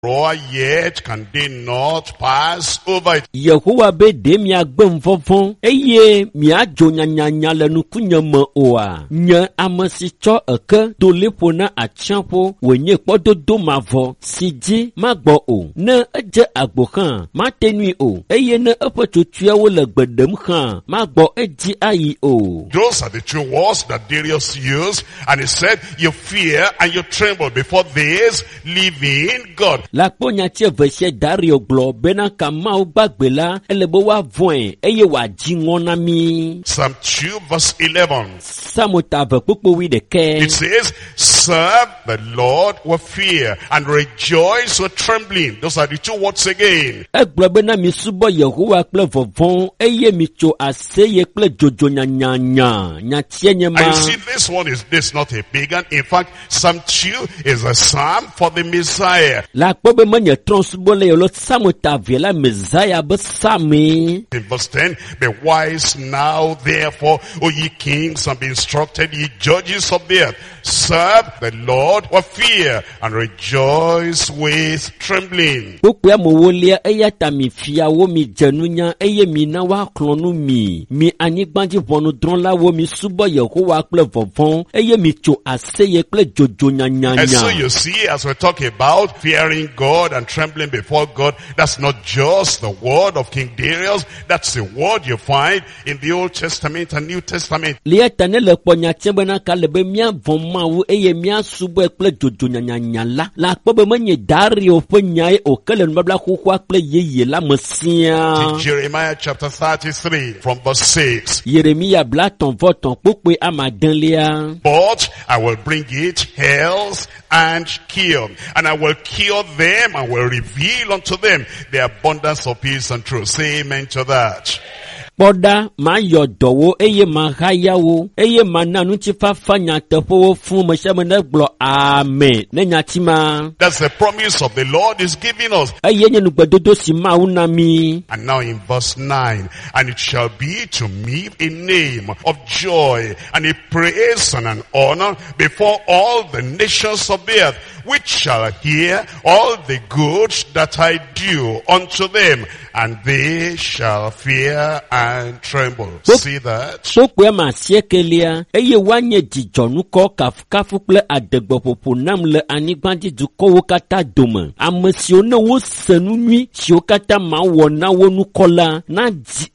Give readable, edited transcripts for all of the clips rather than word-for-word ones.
yet can they not pass over it. Yehowa be de mia gbem vovon eye mia jonyanyanya le nukunyama oa nye amasicho eke to lepona achampo wenye pododo mavo siji magbo o ne eje agbokan matenui o eye ne epotutua wo le gbedem kan magbo eji ayi o. Those are the two words that Darius used, and he said, you fear and you tremble before this living God. La ponya tie verset Dario glo bena kama o gbagbela elebo wa voin eye wa jingona mi. Psalm 2 verse 11. Samotave popo wi de ke. It says, serve the Lord with fear and rejoice with trembling. Those are the two words again. Eglo bena mi subo Yehowa kple vovon eye mi cho aseye kple jojo nyanyanya nyatie nyema. And you see, this not a pagan. In fact, Psalm 2 is a psalm for the Messiah. La kobe manye transbole yolo samotave la Messiah be sami. In verse 10, be wise now, therefore, O ye kings, and be instructed, ye judges of the earth. Serve the Lord with fear and rejoice with trembling. Pokwe mo wolia eya tami fia wo mi jenunya eye mi na wa klonu mi anigbanji vonu dron la wo mi subo Yehowa kple vovon eye mi cho aseye kple jojo nyanyanya. And so you see, as we talk about fearing God and trembling before God, that's not just the word of King Darius, that's the word you find in the Old Testament and New Testament. Lietane le ponya chembena kalebe mia vomawu eye mia subo kple jojo nyanyanya la kobe manye Dario penyae okele nbabla khokwa kple yeye la mesia. Jeremiah chapter 33 from verse 6. Yeremia blaton voton pokwe amadenlia. But I will bring it health and cure, and I will cure them and will reveal unto them the abundance of peace and truth. Say amen to that. Poda ma yodowo eye ma hayawo eye ma nanu ti fafanya tefowo fun mo se mo ne glo amen ne nyatima. That's the promise of the Lord is giving us. Eye nyenu gbedodo si ma unami. And now in verse 9, and it shall be to me a name of joy and a praise and an honor before all the nations of the earth, which shall hear all the good that I do unto them, and they shall fear and tremble. See that? Sokwe ma siekelia eye wanye jijonu ko kafukafu ple adegbopopo nam le anigbanji du ko wokata dome. Amesio ne wo senu nui si wokata ma wo na wo nu kola na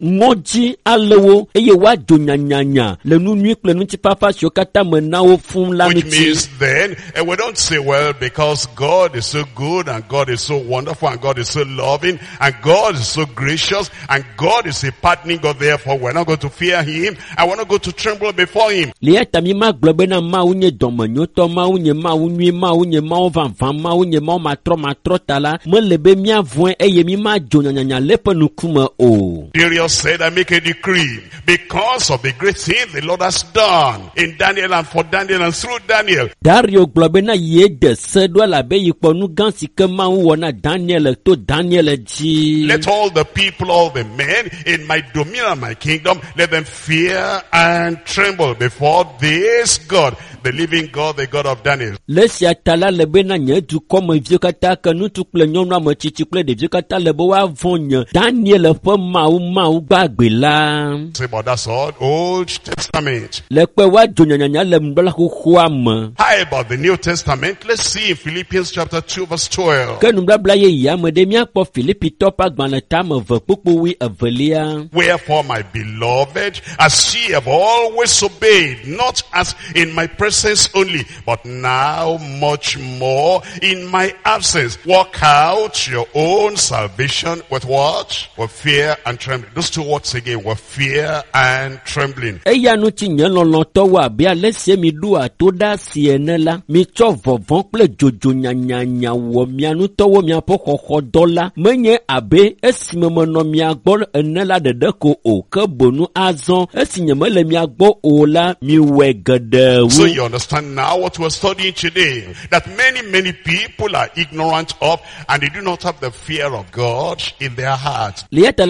ngoji alewo eye wa do nyanyanya le nu nui ple nu ti papa si wokata me na wo fun la Which nuti. means then, and we don't say, well, because God is so good and God is so wonderful and God is so loving and God is so gracious and God is a pardoning God, therefore we're not going to fear him and we're not going to tremble before him. Lieta mi ma globe na ma unye domenyoto ma unye ma unye ma unye ma vanvan ma unye ma matro tala me lebe mi avwen eye mi ma jonyanya lepe nukuma o. Darius said, I make a decree because of the great thing the Lord has done in Daniel and for Daniel and through Daniel. Dario globe na ye de sedwa la be yipo nu gansi ke ma wona Daniel to Daniel ji. Let all the people, all the men in my dominion and my kingdom, let them fear and tremble before this God, the living God, the God of Daniel. Lesia tala lebe na nye du comme vieux kata ke nu tukle nyonwa mo chichiple de vieux kata lebe wa vonye Daniel fe ma u gbagbe la. Say, but that's all Old Testament. Le pe wa jonyanya le mbla khwa me. How about the New Testament? Let's see in Philippians chapter 2 verse 12. Ke numbla bla ye ya me de mi akpo Philippi topa gbana tam ve popo wi evelia. Wherefore, my beloved, as ye have always obeyed, not as in my presence only, but now much more in my absence, work out your own salvation with what? With fear and trembling. Those two words again, with fear and trembling. Eya nu ti nyen lon to wa bia lesie mi du atoda siene la mi cho vovon ple jojo nyanyanya wo mi anu to wo mi apokoko dola menye abe esimemo no mi agbo enela dede ko o ke bonu azon esinyeme le mi agbo o la mi we gede wu. So your understand now what we're studying today, that many people are ignorant of, and they do not have the fear of God in their heart.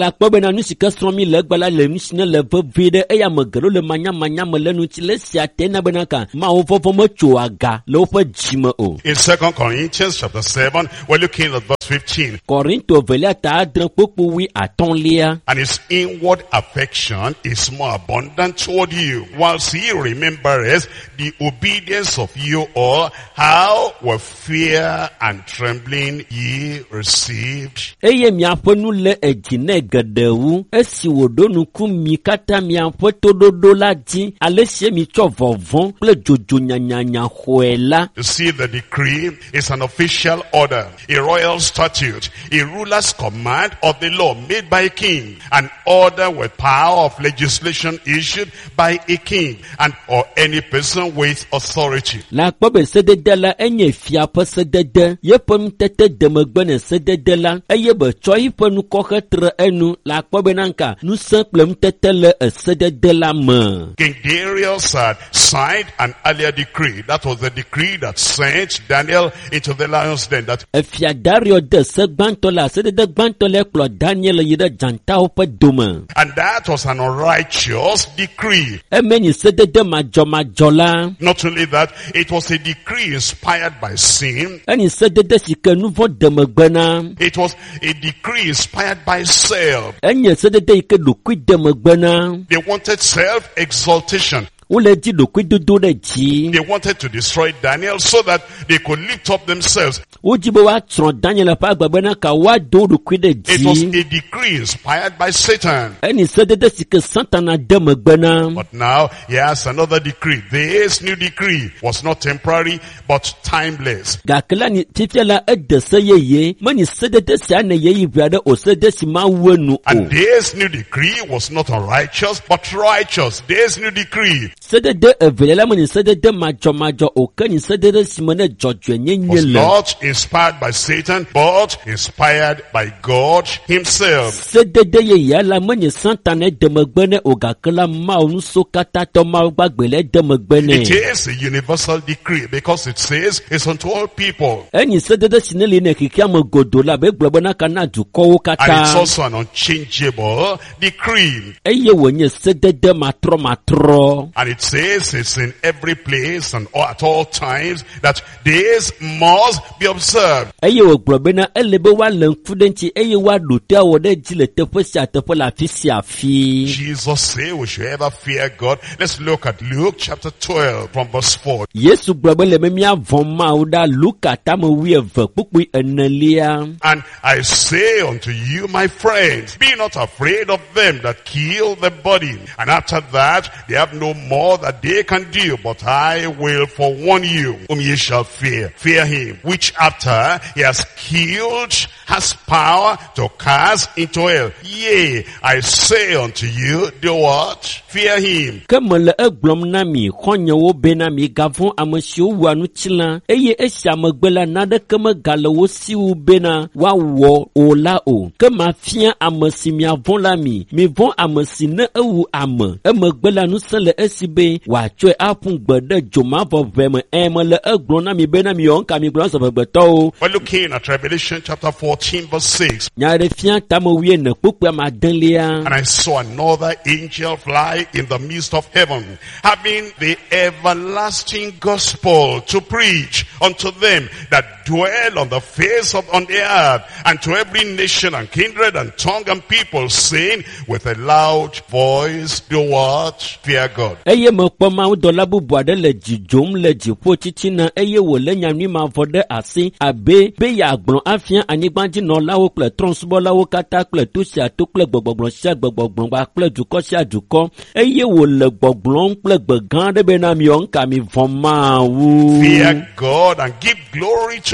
In 2 Corinthians chapter 7, we're looking at verse 15. And his inward affection is more abundant toward you, whilst he remembers the obedience of you all, how with fear and trembling ye received. You see, the decree is an official order, a royal statute, a ruler's command of the law made by a king, an order with power of legislation issued by a king and or any person with authority. King Darius had signed an earlier decree. That was the decree that sent Daniel into the lion's den. And that was an unrighteous decree. Not only that, it was a decree inspired by sin. It was a decree inspired by self. They wanted self-exaltation. They wanted to destroy Daniel so that they could lift up themselves. It was a decree inspired by Satan. But now he has another decree. This new decree was not temporary but timeless. And this new decree was not unrighteous but righteous. This new decree was not inspired by Satan, but inspired by God himself. It is a universal decree because it says it's unto all people. And it's also an unchangeable decree. And it says it's in every place and at all times that this must be observed. Jesus said we should ever fear God. Let's look at Luke chapter 12 from verse 4. And I say unto you, my friends, be not afraid of them that kill the body, and after that they have no more that they can do, but I will forewarn you whom ye shall fear. Fear him, which after he has killed has power to cast into hell. Yea, I say unto you, do what? Fear him. We're looking at Revelation chapter 14 verse 6. And I saw another angel fly in the midst of heaven, having the everlasting gospel to preach unto them that dwell on the face of on the earth, and to every nation and kindred and tongue and people, saying with a loud voice, do what? Fear God. Fear God and give glory to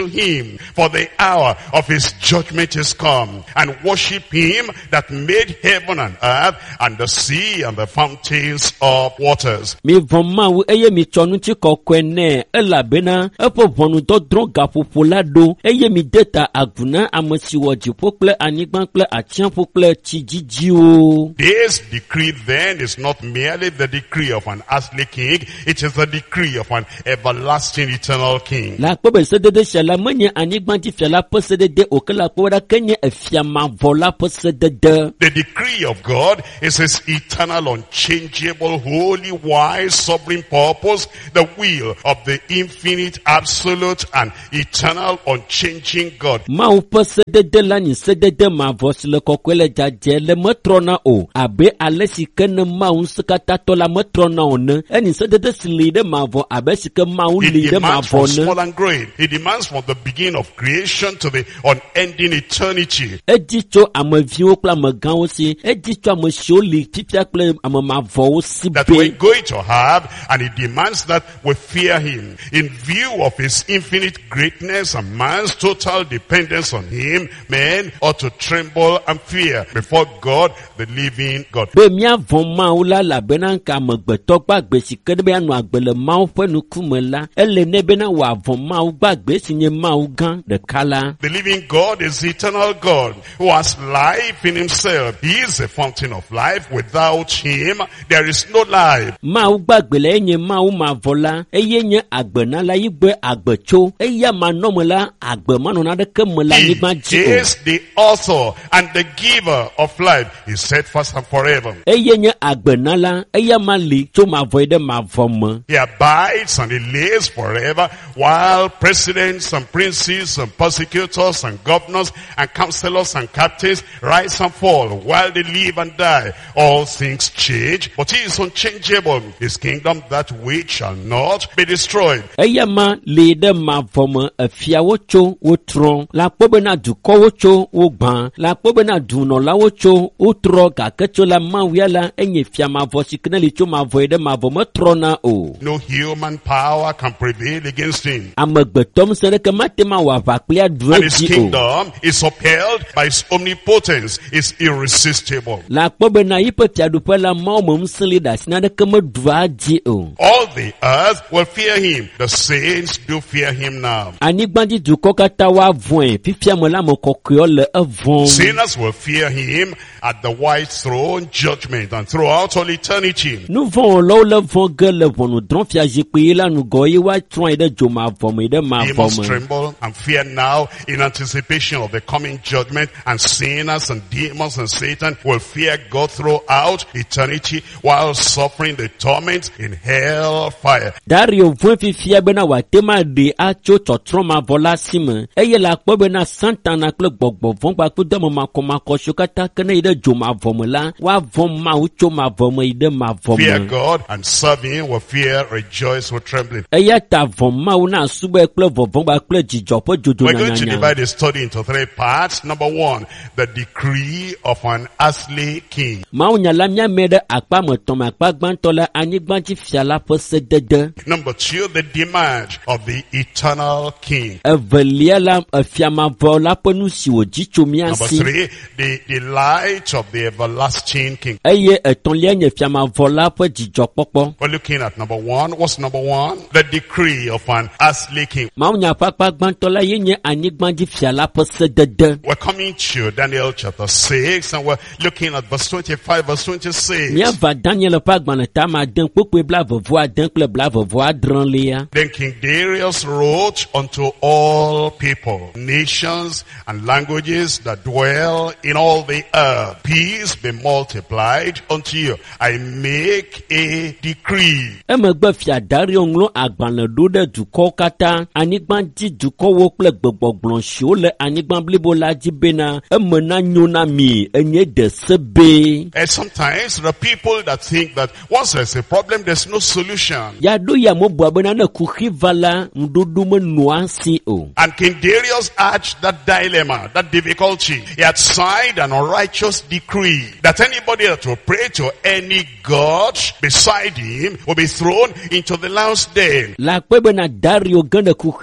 unto him, for the hour of his judgment is come, and worship him that made heaven and earth, and the sea, and the fountains of waters. Mi vɔmawu eye mi tsɔ nutsi kɔkɔe nɛ elabena eƒe ʋɔnudɔdrɔ̃ gaƒoƒo la ɖo eye mi de ta agu na ame si wɔ dziƒo kple anyigba kple atsiaƒu kple tsi dzidziwo. This decree then is not merely the decree of an earthly king, it is the decree of an everlasting eternal king. La kpɔ be sedede sia la menye anyigbadzifia la ƒe sedede o, ke la kpɔ ɖa ke nye efia mavɔ la ƒe sedede. The decree of God is his eternal, unchangeable, holy, wise, sovereign purpose, the will of the infinite, absolute, and eternal, unchanging God. Mawu ƒe sedede la nye sedede mavɔ si le kɔkɔe le dzadze le metrɔna o, abe ale si ke ne Mawu ŋusẽkatãtɔ la metrɔna o ne. Enye sedede si li ɖe mavɔ abe si ke Mawu li It ɖe demands from mavɔ ne. small and great. It demands from the beginning of creation to the unending eternity. Edzi tso ameviwo kple amegãwo si, edzi tso ame siwo li fifia kple ame mavɔwo si That we're be. going to have, and it demands that we fear him in view of his infinite greatness and man's total dependence on him. Men ought to tremble and fear before God, the living God. Be míavɔ Mawu la labena nka amegbetɔ gbagbe si ke ɖe be anɔ agbe le Mawu ƒe ŋkume la, ele ne bena wòavɔ Mawu gbagbe si nye Mawu gã ɖeka la. The living God is the eternal God who has life in himself. He is the fountain of life. Without him, there is no life. Mawu gbagbe la enye Mawu mavɔ la, eye nye agbenala yi gbe agbetso, eya manɔme la agbe manɔna ɖeke me le He anyigba dzi o. is the author and the giver of life. He is steadfast and forever. Eye nye agbenala, eya ma li tso mavɔ yi ɖe mavɔ me. He abides and he lives forever, while presidents and princes and persecutors and governors and counselors and captains rise and fall, while they live and die. All things change, but he is unchangeable. His kingdom, that which shall not be destroyed. Eya ma li ɖe mavɔ me, efiawo tso wotrɔ, la kpɔ bena dukɔwo tso wogbã, la kpɔ bena dunɔlawo tso wotrɔ, gake tso la Mawua la enye fia mavɔ si ke ne li tso mavɔ yi ɖe mavɔ metrɔna o. No human power can prevail against him. Amegbetɔ ŋusẽ ɖeke mate ma wɔ aʋa kpli aɖu And his edzi o. kingdom is upheld by his omnipotence, is irresistible. La kpɔ bena yi ƒe fiaɖuƒe la Mawu me ŋusẽ li ɖe asi na ɖeke meɖua dzi o. All the earth will fear him. The saints do fear him now. Anyigba dzi dukɔ katã woavɔ̃e, fifia me la ame kɔkɔewo le evɔm. Sinners will fear him at the white throne judgment and throughout all eternity. Nu vɔ̃ wɔlawo le vɔ̃ ge le ʋɔnudrɔ̃fia zikpui la ŋgɔ ye woatrɔe ɖe dzomavɔ me ɖe Demons mavɔ me. tremble and fear now in anticipation of the coming judgment, and sinners and demons and Satan will fear God throughout eternity while suffering the torment in hell fire. Dario vɔ̃e fifia bena wòate ma ɖe atso tsɔtrɔ mavɔ la si me, eye la kpɔ bena Satana kple gbɔgbɔ vɔ̃ kpakple ame makɔmakɔ siwo katã ke ne yi ɖe dzomavɔ me la, woavɔ Mawu tso mavɔ me yi ɖe mavɔ Fear me. God and serve him with fear, rejoice with trembling. Eya ta vɔ Mawu na subɔe kple vɔvɔ̃ kple dzidzɔ ƒe dzodzo We're going to nyanyanya. divide the study into three parts. Number one, the decree of an earthly king. Mawunya la míame ɖe akpa metɔ̃ me, akpa gbãtɔ le anyigbadzifia la ƒe sedede. Number two, the demand of the eternal king. Evelia la efia mavɔ la ƒe nu si wòdzi tso mía Number si. three, the delight of the everlasting king. Eye etɔ̃lia nye fia mavɔ la ƒe dzidzɔkpɔkpɔ. We're looking at number one. What's number one? The decree of an earthly king. Mawunya ƒe akpa gbãtɔ la ye nye anyigbadzifia la ƒe sedede. We're coming to Daniel chapter 6 and we're looking at verse 25, verse 26. Míava Daniel ƒe agbalẽ tame ade kpokpoe blaeve-vɔ-ade kple blaeve-vɔ-adrelia. Then King Darius wrote unto all people, nations, and languages that dwell in all the earth, peace be multiplied unto you. I make a decree. Emegbe fia Dario ŋlɔ agbalẽ ɖo ɖe dukɔwo katã, anyigbadzi dukɔwo kple gbɔgbɔgblɔ siwo le anyigba blibo la dzi bena eme na nyo na mi, enye ɖe sebe. And sometimes there are people that think that once there's a problem, there's no solution. Ya ɖo ya mebua bena ne kuxi va la, ŋuɖoɖo menɔa si o. And King Darius had that dilemma, that difficulty. He had signed an unrighteous decree that anybody that will pray to any god beside him will be thrown into the lion's den. La kpe bena Dario ge ɖe kuxi gã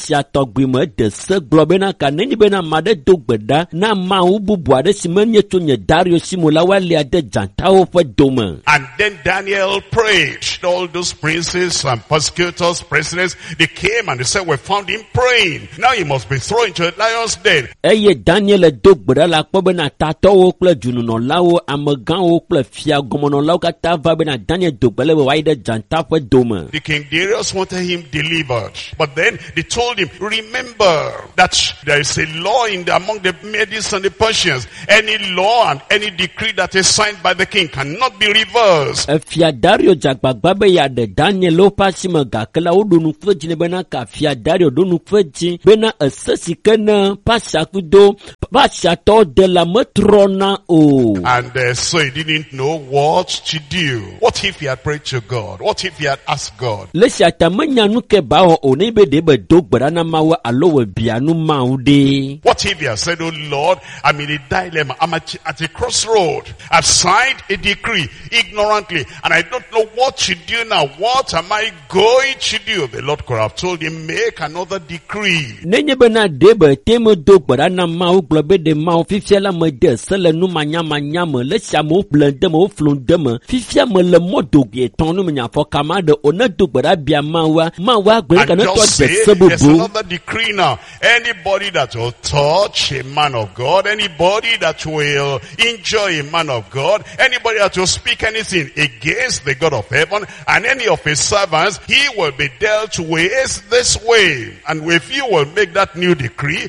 sia tɔgbi me de se gblɔ bena ka nenye bena ame aɖe do gbe ɖa na Mawu bubu aɖe si menye tso nye Dario si mo la woalia de dzatawo ƒe dome. And then Daniel prayed. All those princes and persecutors, presidents, they came and they said, we found him praying. Now he must be thrown into the lion's den. Eye Daniel do gbe ɖa la kpɔ bena tatɔwo kple dzununɔlawo, amegãwo kple fiagɔmenɔlawo katã va bena Daniel do gbe le be woayi ɖe dzata ƒe dome. The King Darius wanted him delivered. But then they told him, remember that there is a law among the Medes and the Persians. Any law and any decree that is signed by the king cannot be reversed. Fia Dario jagbagba be ya de Daniel pa si me gakela wo do nu kveji ne bena ka Fia Dario do nu kveji bena ese si kena pasakudo pasato de la metrona o. And so he didn't know what to do. What if he had prayed to God? What if he had asked God? Le si atamanya nu ke ba o ne be de be do gbara na mawa alo we bianu mawu de. What if he had said, oh Lord, I'm in a dilemma. I'm at a crossroad. I've signed a decree ignorantly and I don't know what to do now. What am I going to do? The Lord could have told him, make another decree. Nenye bena debe teme do gbara na mawu globe de mawu fifia la me de sele nu manyama le sia mo blende mo flonde me fifia me le modo ge tonu me nya fo kama de ona do gbara bia mawa gbere kana to de sebubu. There's another decree now. Anybody that will touch a man of God, anybody that will injure a man of God, anybody that will speak anything against the God of heaven and any of his servants, he will be dealt with this way. And if you will make that new decree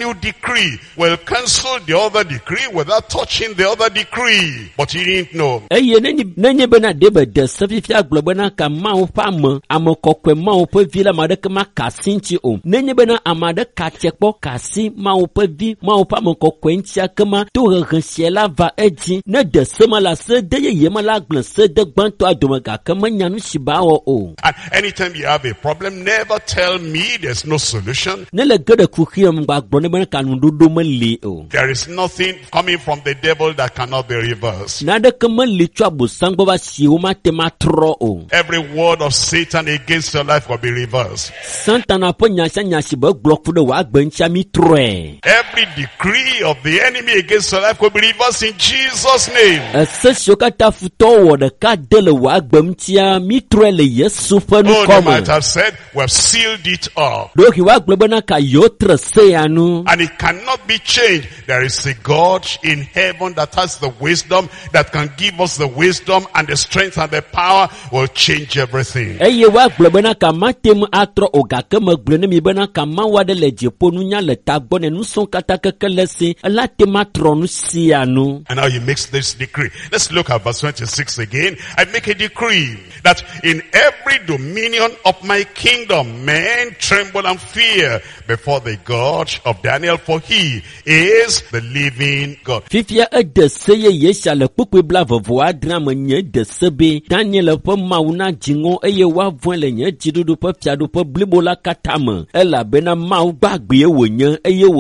will cancel the other decree without touching the other decree. But he didn't know. Nenye bena debe de sefifia globena ka mawu pa me amokokwe mawu pe vi la made ke ma kasinchi o. Nenye bena amade katekpo kasi mawu pe vi mawu pa mokokwe ntia kema to regensiela va eji ne de sema la se de yema la gble se de gbanto adomega kema nyanu shiba o. And anytime you have a problem, never tell me there's no solution. Ne le gede kuki mba gbone bena kanundu do me le o. There is nothing coming from the devil that cannot be reversed. Nade kema le twa bosangbo ba si o ma tema tro o. Every word of Satan against your life will be reversed. Santana po nyasi ba glok de wa gbencha mi troe. Every decree of the enemy against your life will be reversed in Jesus' name. Sesokata futo wo de ka dele wa gbemtia mi troe le Yesu fa nu Oh, come. they might have said, we have sealed it up. Do ki wa globena ka yo trese anu. And it cannot be changed. There is a God in heaven that has the wisdom, that can give us the wisdom and the strength and the power will change everything. Eye wa globena ka matem atro ogake me gblene mi bena ka mawa de le jepo nu nya le tagbone nu son kata kekelese la tematro nu si anu. And now he makes this decree. Let's look at verse 26 again. I make a decree that in every dominion of my kingdom, men tremble and fear before the God of Daniel, for he is the living God. Fifia de seye yesha le pukwe bla vovo adra menye de sebe Daniel pe mauna jingo eye wa voin le nye jidudu pe fiadu pe blibola katame ela bena mau gbagbe wonye eye wo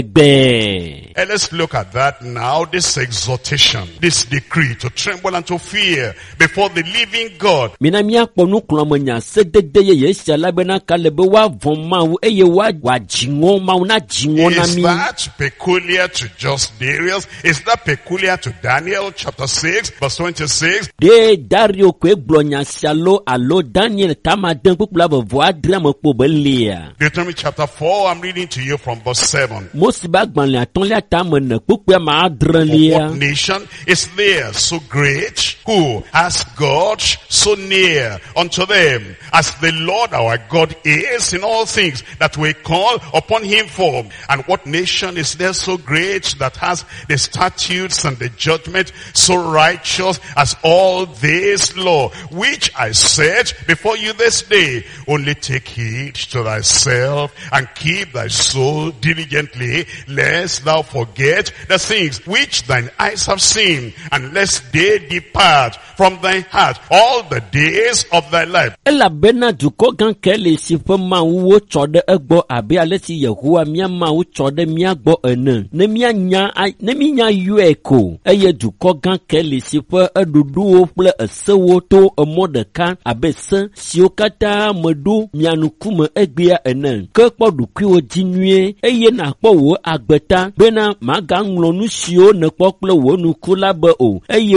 litegbe. And let's look at that now, this exhortation, this decree to tremble and to fear before the living God. Mina mia kponu klomenya sedede ye yesha la bena kalebe wa von mau eye wa jingo mauna jingo na Is mi. that peculiar to just Darius? Is that peculiar to Daniel chapter 6 verse 26? De Dario kwe blonya shalo alo Daniel tamaden kukula vovo adra me po belia. Deuteronomy chapter 4, I'm reading to you from verse 7. Mosiba gbanle aton le tamene kukwe ma adrelia. What nation is there so great who has God so near unto them as the Lord our God is in all things that we call upon him for? And what nation is there so great that has the statutes and the judgment so righteous as all this law, which I said before you this day? Only take heed to thyself and keep thy soul diligently, lest thou forget the things which thine eyes have seen, and lest they depart from thy heart all the days of thy life. Ela bena duko gan kele si fe ma wo chode egbo abi ale si Yehowa mia ma wo chode mia gbo ene. ne mianya yɔe ko eye dukɔ gã ke li si ƒe eɖuɖuwo kple esewo to emɔ ɖeka abe se siwo katã meɖo mia ŋkume egbea ene ke kpɔ ɖokuiwo dzi nyuie eye nakpɔ wò agbeta bena magaŋlɔ nu siwo nekpɔ kple wò nuku la be o eye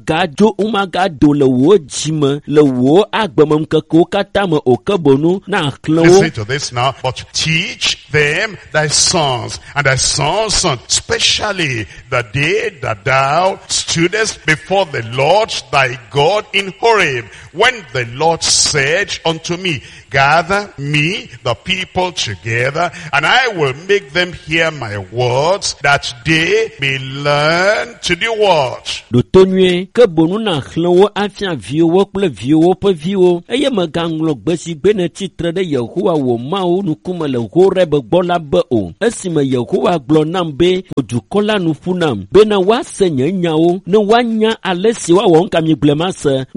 womagado le wò dzime le wò agbememkekewo katã me o ke bonu na xlẽ wo. Listen to this now. But teach them thy sons and thy sons' sons, especially the day that thou stoodest before the Lord thy God in Horeb, when the Lord said unto me, gather me the people together, and I will make them hear my words, that they may learn to do what? Dotonye ke bonu na xlẽ wo afia viwo kple viwo ƒe viwo eye megaŋlɔ gbe si gbe ne tsitre ɖe Yehowa wò Mawu nukume le Horeb gbɔ la be o esime Yehowa gblɔ nam be wò dukɔ la nu ƒu nam bena woase nye nyawo ne woanya ale si woawɔ ŋkamigblẽma se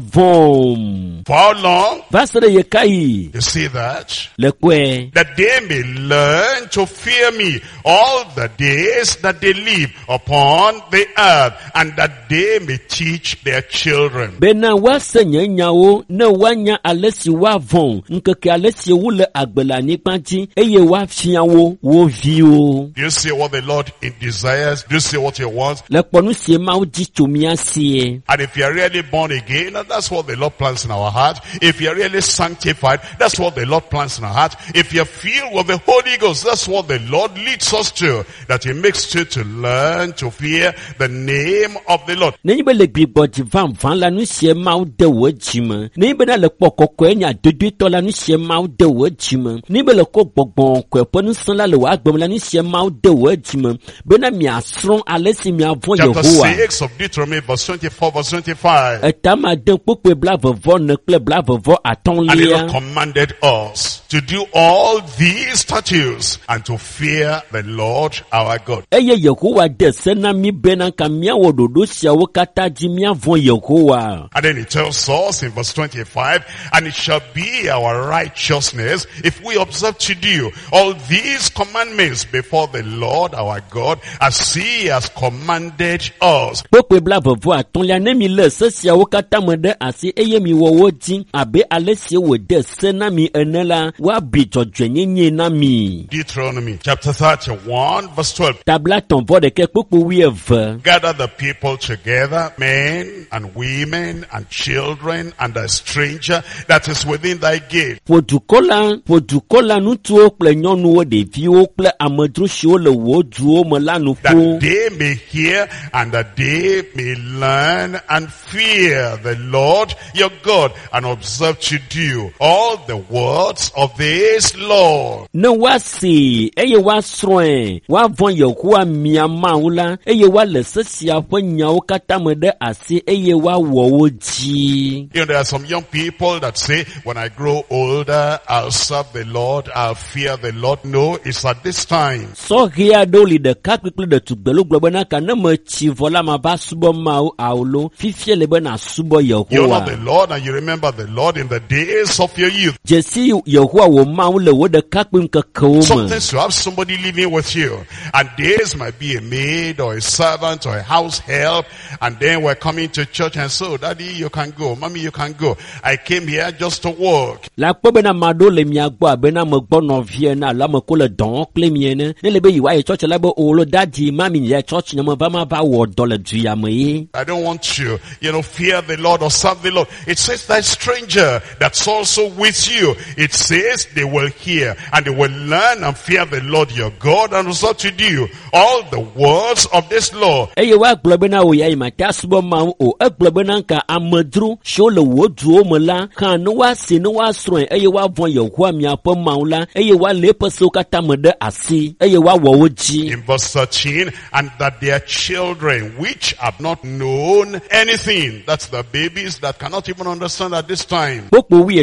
woavɔ̃m. For how long? Va se ɖe ye kai. You see that? Le kɔe. That they may learn to fear me all the days that they live upon the earth, and that they may teach their children. Bena woase nye nyawo ne woanya ale si woavɔ̃m ŋkeke ale si wole agbe le anyigba dzi eye woafia wo viwo. Do you see what the Lord desires? Do you see what he wants? Le kpɔ nu si Mawu dzi tso mía sie. And if you are really born again, that's what the Lord plants in our heart. If you are really sanctified, that's what the Lord plants in our heart. If you are filled with the Holy Ghost, that's what the Lord leads us to. That he makes you to learn to fear the name of the Lord. Nenyi be le gbigbo dzi van la nu sie Mawu de wo dzime. Nenyi be na le kpɔ kɔkɔe nya dodoetɔ la nu sie Mawu de wo dzime. Nenyi be le kɔ gbɔgbɔ kɔe ƒe nusẽ la le wo agbem la nu sie Mawu de wo dzime. Bena miasrɔ̃ ale si miavɔ̃ Chapter Yehowa. 6 of Deuteronomy, verse 24, verse 25. Etama de kpokpe blavevɔ ne kple blavevɔ And the Lord atɔ̃lia. commanded us to do all these statutes and to fear the Lord our God. Eye Yehowa de se na mi bena ka miawɔ ɖoɖo siawo katã dzi miavɔ̃ Yehowa. And then he tells us in verse 25, and it shall be our righteousness if we observe to do all these commandments before the Lord our God as he has commanded us. Kpokpe blavevɔ atɔ̃lia ne mi le se siawo katã me ɖe asi eye mi wɔ wo dzi abe ale si wòde se na mi ene la woabi dzɔdzɔenyenye na mi. Deuteronomy chapter 31 verse 12. Tabla tɔnvɔ ɖeke kpokpo 12. Gather the people together, men and women and children and a stranger that is within thy gate. Ƒo dukɔ la ŋutsuwo kple nyɔnuwo ɖeviwo kple amedzro siwo le wò duwo me la nu That ƒo. they may hear and that they may learn and fear the Lord your God and observe to do all the words of this law. Ne woase eye woasrɔ̃e woavɔ̃ Yehowa mia Mawu la eye woale se sia ƒe nyawo katã me ɖe asi eye woawɔ wo dzi. You know, there are some young people that say, when I grow older, I'll serve the Lord, I'll fear the Lord. No, it's at this time. Sɔhɛ aɖewo li ɖekakpui kple ɖetugbelo gblɔ bena ka ne metsi vɔ la mava subɔ Mawu awolo fifia le be nasubɔ You know the Yehowa. Lord and you remember the Lord in the days of your youth. Dzesi Yehowa wò Mawu le wo ɖekakpui ŋkekewo me. Sometimes you have somebody living with you, and this might be a maid or a servant or a house help, and then we're coming to church and so, Daddy, you can go, Mommy, you can go. I came here just to work. La kpɔ bena maɖo le mia gbɔ abena megbɔ nɔvie na alo ame ko le dɔ kple mie ne. Ne le be yewoayi tsɔtsi la be olo dadi mami nye tsɔtsi ne me va ma va wɔ dɔ le duya me ye. I don't want you, fear the Lord or serve the Lord. It says that stranger that's also with you. It says they will hear and they will learn and fear the Lord your God and resort to do all the words of this law. Eye woagblɔ bena wò ya yi mate asubɔ Mawu o. Egblɔ bena nka amedzro siwo le wò duwo me la kan ne woase ne woasrɔ̃e eye woavɔ̃ Yehowa miaƒe Mawu la eye woalé eƒe sewo katã me ɖe asi eye woawɔ wo dzi. In verse 13, and that their children which have not known anything, that's the babies that cannot even understand at this time. Kpokpo 13 eye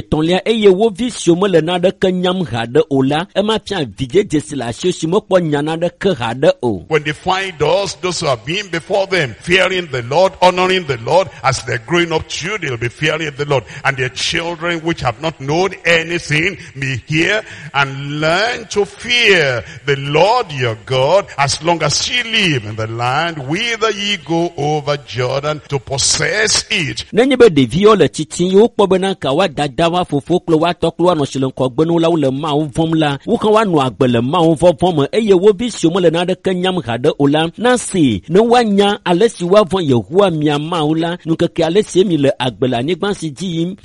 eye wo vi siome le na de ke nyam ha de o la e ma pia vidje desi la si mo po nyana de ke ha de o. When they find us, those who have been before them, fearing the Lord, honoring the Lord, as they're growing up too, they'll be fearing the Lord. And their children, which have not known anything, may hear and learn to fear the Lord your God, as long as ye live in the land whither ye go over Jordan to possess it. Nenye be devi o le titi yo po bena ka wa dada wa fofo klo wa toklo wa no shelen ko gbenu la le ma o vom la wo kan wa no agbe le ma o vom eye wo bi si o mo le na de kenyam ha de o la na si ne wa nya alesi wa von Yehowa mi ama o la nu keke alesi mi le agbe la ni gban si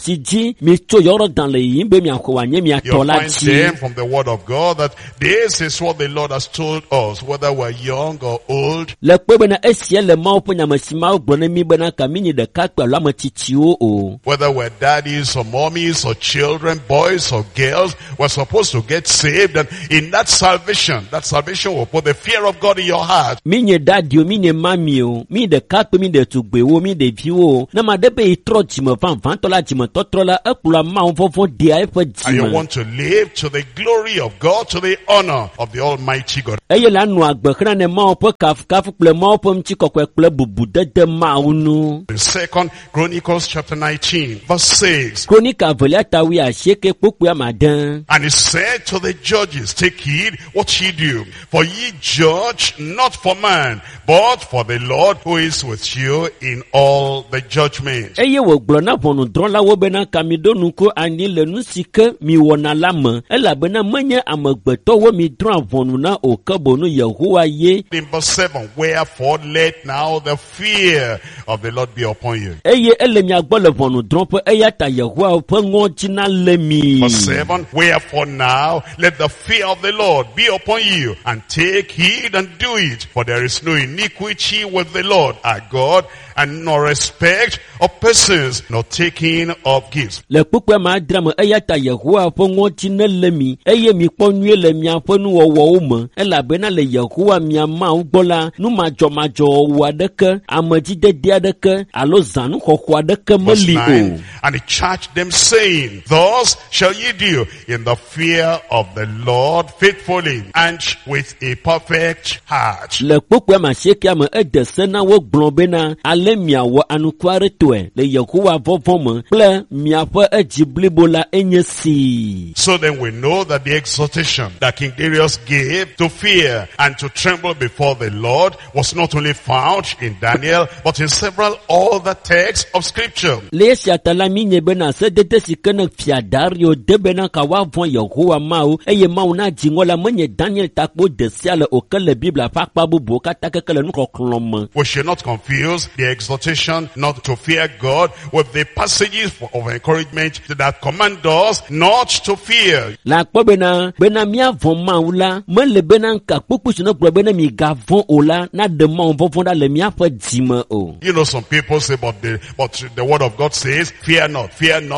ji mi to yoro dan le yin be mi akọ wa nye mi atola You'll find ji. them from the word of God that this is what the Lord has told us, whether we're young or old. Le pe bena esie le ma o po nya masima o gbone mi bena ka mi ni de ka pe la ma titi o. Whether we're daddies or mommies or children, boys or girls, we're supposed to get saved. And in that salvation will put the fear of God in your heart. Mi nye daddy o, mi nye mami o, mi de ka pe mi de tugbe o, mi de vi o. Na ma de be itro jime van to la jime totro la ekula ma o fofo di a efe And you jime. want to live to the glory of God, to the honor of the Almighty God. Eye la nu agbe khna ne ma o pe kaf ple ma o pe mchi kokwe ple bubu de ma o nu. In 2 Chronicles chapter 19, verse 6. Kronika velia tawi a sheke poku amadan. And he said to the judges, take heed what ye do, for ye judge not for man, but for the Lord who is with you in all the judgment. Eye wo gblɔ na ʋɔnudrɔ̃ la wo bena kami ɖo nuku anyi le nu si ke mi wɔna la me elabena menye amegbetɔwo mi drɔ̃a ʋɔnu na o ke bonu Yehowa ye. In verse 7, wherefore let now the fear of the Lord be upon you. Eye ele mia gbɔ le ʋɔnudrɔ̃ƒe eya ta Yehowa ƒe ŋɔdzi na le mi. Verse 7, wherefore now let the fear of the Lord be upon you, and take heed and do it, for there is no iniquity with the Lord our God, and no respect of persons, nor taking of gifts. Le kpukpe ma adra me eya ta Yehowa ƒe ŋɔdzi ne le mi eye mi kpɔ nyuie le miaƒe nuwɔwɔwo me elabena le Yehowa mia Mawu gbɔ la nu madzɔmadzɔwɔwɔ aɖeke amedzidede aɖeke alo zãnuxɔxɔ aɖeke Verse meli 9, o. and he charged them saying, thus shall ye do in the fear of the Lord faithfully and with a perfect heart. Le kpukpe ma siekia me ede se na wo gblɔ bena ale miawɔ anuku aɖe tɔe le Yehowa vɔvɔ me kple miaƒe edzi blibo la enye si. So then we know that the exhortation that King Darius gave to fear and to tremble before the Lord was not only found in Daniel, but in several other texts of scripture. Le esia ta la mi nye bena sedede si ke ne fia Dario de bena ka woavɔ Yehowa Mawu eye Mawu na dziŋɔ la menye Daniel takpo de sia le o ke le Biblia ƒe akpa bubuwo katã keke le nuxɔxlɔ̃ me. We should not confuse the exhortation not to fear God with the passages of encouragement that command us not to fear. La kpɔ bena miavɔ Mawu la mele bena nka kpukpu si ne gblɔ bena mi gavɔ o la na ɖe Mawu vɔvɔ ɖa le miaƒe dzime o. You know, some people say, but the word of God says, fear not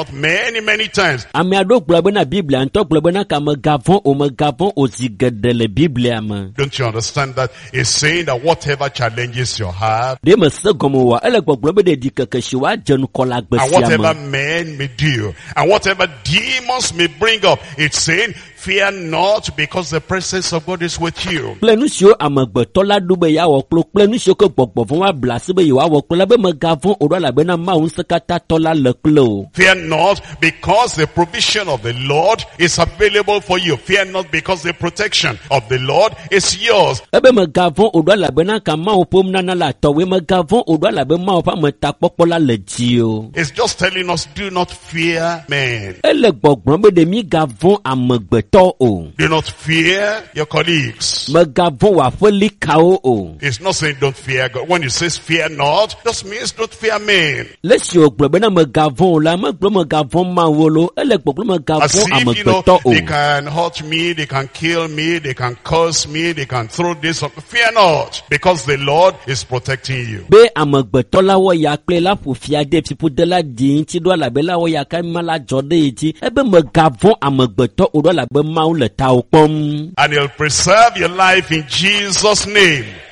many times. Ame aɖewo gblɔ bena Biblia ŋutɔ gblɔ bena ka megavɔ o zi geɖe le Biblia me. Don't you understand that? It's saying that whatever challenges you have, Ɖe me se gɔme wa ele gbɔgblɔ be ɖeɖi keke si woadze nukɔ le agbe and sia whatever me. men may do, and whatever demons may bring up, it's saying, fear not, because the presence of God is with you. Kple nu siwo amegbetɔ la ɖo be yeawɔ kplo kple nu siwo ke gbɔgbɔ vɔ wa bla asi be yewoawɔ kplo la be megavɔ o ɖo elabena Mawu Ŋusẽkatãtɔ la le kple o. Fear not, because the provision of the Lord is available for you. Fear not, because the protection of the Lord is yours. Ebe megavɔ o ɖo elabena ka Mawu ƒom nana la tɔwoe megavɔ o ɖo elabena Mawu ƒe ametakpɔkpɔ la le dzi o. It's just telling us, do not fear men. Ele gbɔgblɔm be ɖe mi gavɔ amegbetɔ o. Do not fear your colleagues. Megavɔ wòaƒe likawo o. It's not saying don't fear God. When it says fear not, just means don't fear men. Le si wògblɔ bena megavɔ o la megblɔ megavɔ Mawu lo ele gbɔgblɔ As megavɔ if, amegbetɔ o. they can hurt me, they can kill me, they can curse me, they can throw this up. Fear not, because the Lord is protecting you. Be amegbetɔ la wɔ ya kple la ƒo fia de ƒiƒode la di ŋuti ɖo elabe la wɔ ya ka ma la dzɔ ɖe ŋuti ebe megavɔ amegbetɔ o ɖo elabe Mawu le tawò kpɔm. And he'll preserve your life in Jesus' name.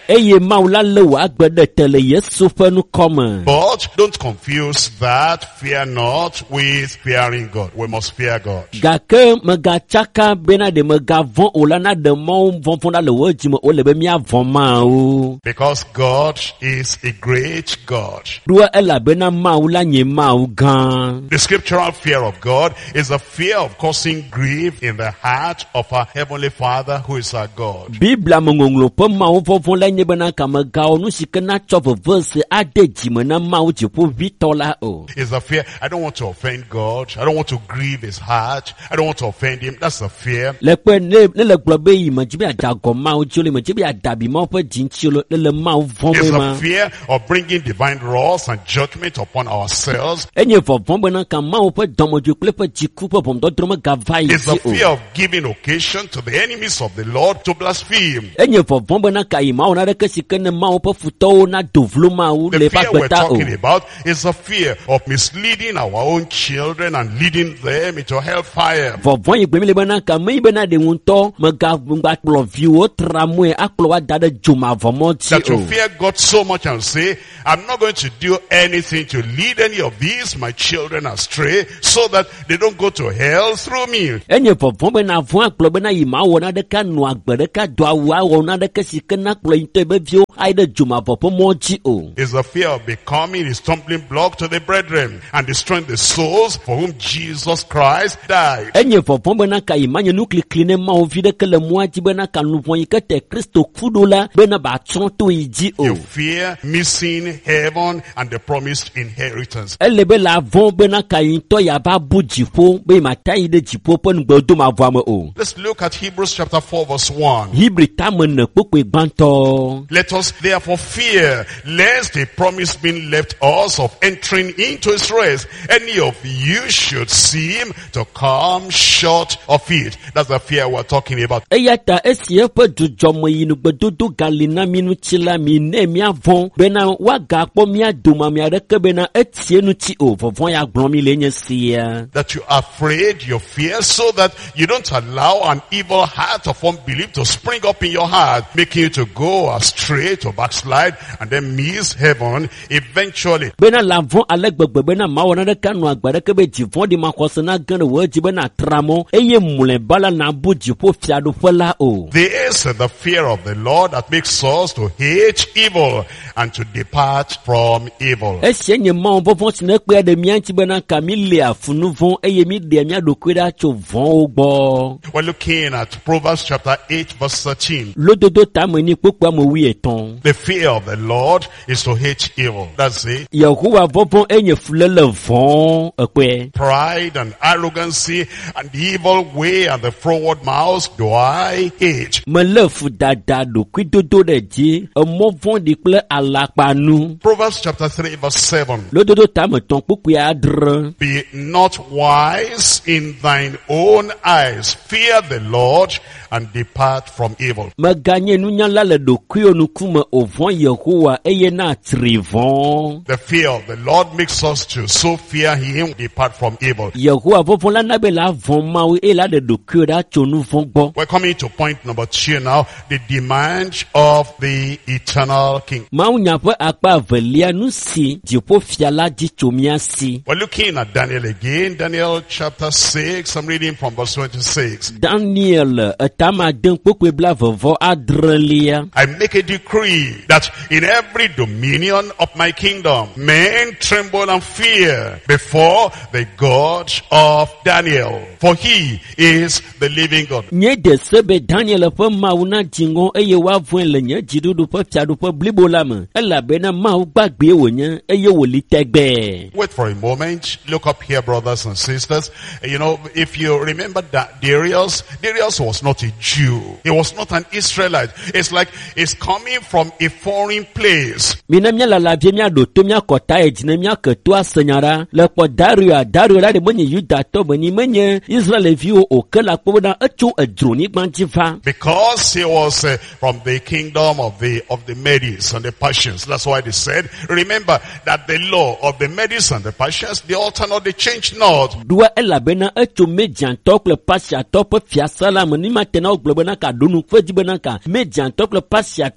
eye Mawu la le wò agbe ɖe te le Yesu ƒe nukɔ me. But don't confuse that fear not with fearing God. We must fear God. Gake megatsaka bena ɖe megavɔ̃ o la na ɖe Mawu vɔ̃vɔ̃ la le wò dzi me o le be míavɔ̃ ma o. Because God is a great God. Ɖoa elabena Mawu la nye Mawu gã. The scriptural fear of God is a fear of causing grief in the heart of our Heavenly Father who is our God. Biblia me ŋɔŋlɔ ƒe Mawu vɔ̃vɔ̃ la nye bena kamegawɔ nu si ke na tsɔ veve se ade dzime na Mawu dziƒoʋĩtɔ la o. It's a fear. I don't want to offend God. I don't want to grieve his heart. I don't want to offend him. That's a fear. Le kpe ne le gblɔ be yi me dzi be adagɔ Mawu dzi o le me dzi be adabi Mawu ƒe dzi ŋuti o le Mawu vɔ̃ It's me ma. a fear of bringing divine wrath and judgment upon ourselves. Enye vɔvɔ̃ bena ka Mawu ƒe dɔmedzoe kple ƒe dziku ƒe ʋɔnudɔdrɔ̃ megava yi It's a dzi o. fear of giving occasion to the enemies of the Lord to blaspheme. Enye vɔvɔ̃ bena ka yi Mawu na ɖeke si ke ne Mawu ƒe futɔwo na do vlo Mawu The le eƒe fear we're agbeta o. talking about is a fear of misleading our own children and leading them into hellfire. Vɔvɔ̃ yi gbemi le bena ka me yi bena ɖe ŋutɔ megakplɔ viwo tra moe akplɔ wa da ɖe dzomavɔmɔ That dzi you o. fear God so much and say, I'm not going to do anything to lead any of these, my children, astray, so that they don't go to hell through me. Enye vɔvɔ̃ bena vɔ̃ akplɔ bena yi ma wɔ na ɖeka nɔ agbe ɖeka do awu awɔ na ɖeke si ke na kplɔ yi ŋutɔ be viwo ayi ɖe dzomavɔ ƒe mɔ dzi o. It's a fear of becoming a stumbling block to the brethren and destroying the souls for whom Jesus Christ died. Enye vɔvɔ̃ bena ka yi ma nye nuklikli ne Mawu vi ɖeke le mɔa dzi bena ka nuvɔ yi ke te Kristo ku ɖo la bena batrɔ to yi dzi You o. fear missing heaven and the promised inheritance. Ele be la vɔ̃ bena ka yi ŋutɔ ya va bu dziƒo be mata yi ɖe dziƒo ƒe nugbedomavɔa me o. Let's look at Hebrews chapter 4 verse 1. Hebri tame ne kpokpoe gbãtɔ. Let us therefore fear, lest a promise being left us of entering into his rest, any of you should seem to come short of it. That's the fear we're talking about. Eya ta esi eƒe dzudzɔme yi nugbedodo gali na mi ŋuti la mi ne miavɔ̃ bena woagakpɔ mia dome ame aɖeke bena etie ŋuti o. Vɔvɔ̃ ya gblɔm mi le nye sia. That you are afraid, you fear, so that you don't allow an evil heart of unbelief to spring up in your heart, making you to go astray, to backslide, and then miss heaven eventually. Bena la vɔ̃ ale gbegbe bena mawɔ na ɖeka nɔ agbe ɖeke be dzivɔ̃ ɖi maxɔse na gã ɖe wò dzi bena tramɔ eye mlɔeba la nabu dziƒo fiaɖoƒe la o. This is the fear of the Lord that makes us to hate evil and to depart from evil. Esia nye Mawu vɔvɔ̃ si ne kpea ɖe mía ŋuti bena ka mi le afunu vɔ̃ eye mi ɖea mía ɖokui ɖa tso vɔ̃wo gbɔ. We're looking at Proverbs chapter 8 verse 13. Lododo tame ni kpokpoa me 8. The fear of the Lord is to hate evil. That's it. Yehowa vɔvɔ̃ enye fulele vɔ̃ ekpe. Pride and arrogancy and the evil way and the froward mouth do I hate. Mele fu dada ɖokui dodo ɖe dzi emɔ vɔ̃ɖi kple alakpanu. Proverbs chapter 3 verse 7. Lododo tame tɔn kpokpoa adre. Be not wise in thine own eyes. Fear the Lord and depart from evil. Meganye nunyala le ɖokuiwo ŋkume o vɔ̃ Yehowa eye na tri vɔ̃. The fear of the Lord makes us to so fear him, depart from evil. Yehowa vɔvɔ̃ la na be la vɔ̃ Mawu eye la ɖe ɖokuiwo ɖa tso nu vɔ̃ gbɔ. We're coming to point number 2 now, the demand of the eternal king. Mawu nya ƒe akpa evelia nu si dziƒofia la dzi tso mía si. We're looking at Daniel again, Daniel chapter 6, I'm reading from verse 26. Daniel etama den kpokpoe blavevɔ adrelia. I make a decree that in every dominion of my kingdom, men tremble and fear before the God of Daniel, for he is the living God. Nye de se be Daniel ƒe Mawu na dziŋɔ eye woavɔ̃e le nye dziɖuɖu ƒe fiaɖuƒe blibo la me. Elabena Mawu gbagbe wònye eye wòli tegbee. Wait for a moment. Look up here, brothers and sisters. You know, if you remember that Darius was not a Jew. He was not an Israelite. It's like he's coming from a foreign place. Mina mía lalavie mía ɖo to mía kɔta yi dzi ne mía keto asenyara le kpɔ Dario la ɖe menye Yudatɔ be ni menye Israelviwo o ke la kpɔ bena etso edzronyigba dzi va. Because he was from the kingdom of the Medes and the Persians. That's why they said, remember that the law of the Medes and the Persians, they alter not, they change not. Ɖoa elabena etso Mediantɔ kple Pasiatɔ ƒe fiasa la me ni matena wo gblɔ bena ka ɖo nu ƒe dzi bena ka Mediantɔ kple Pasiatɔ ƒe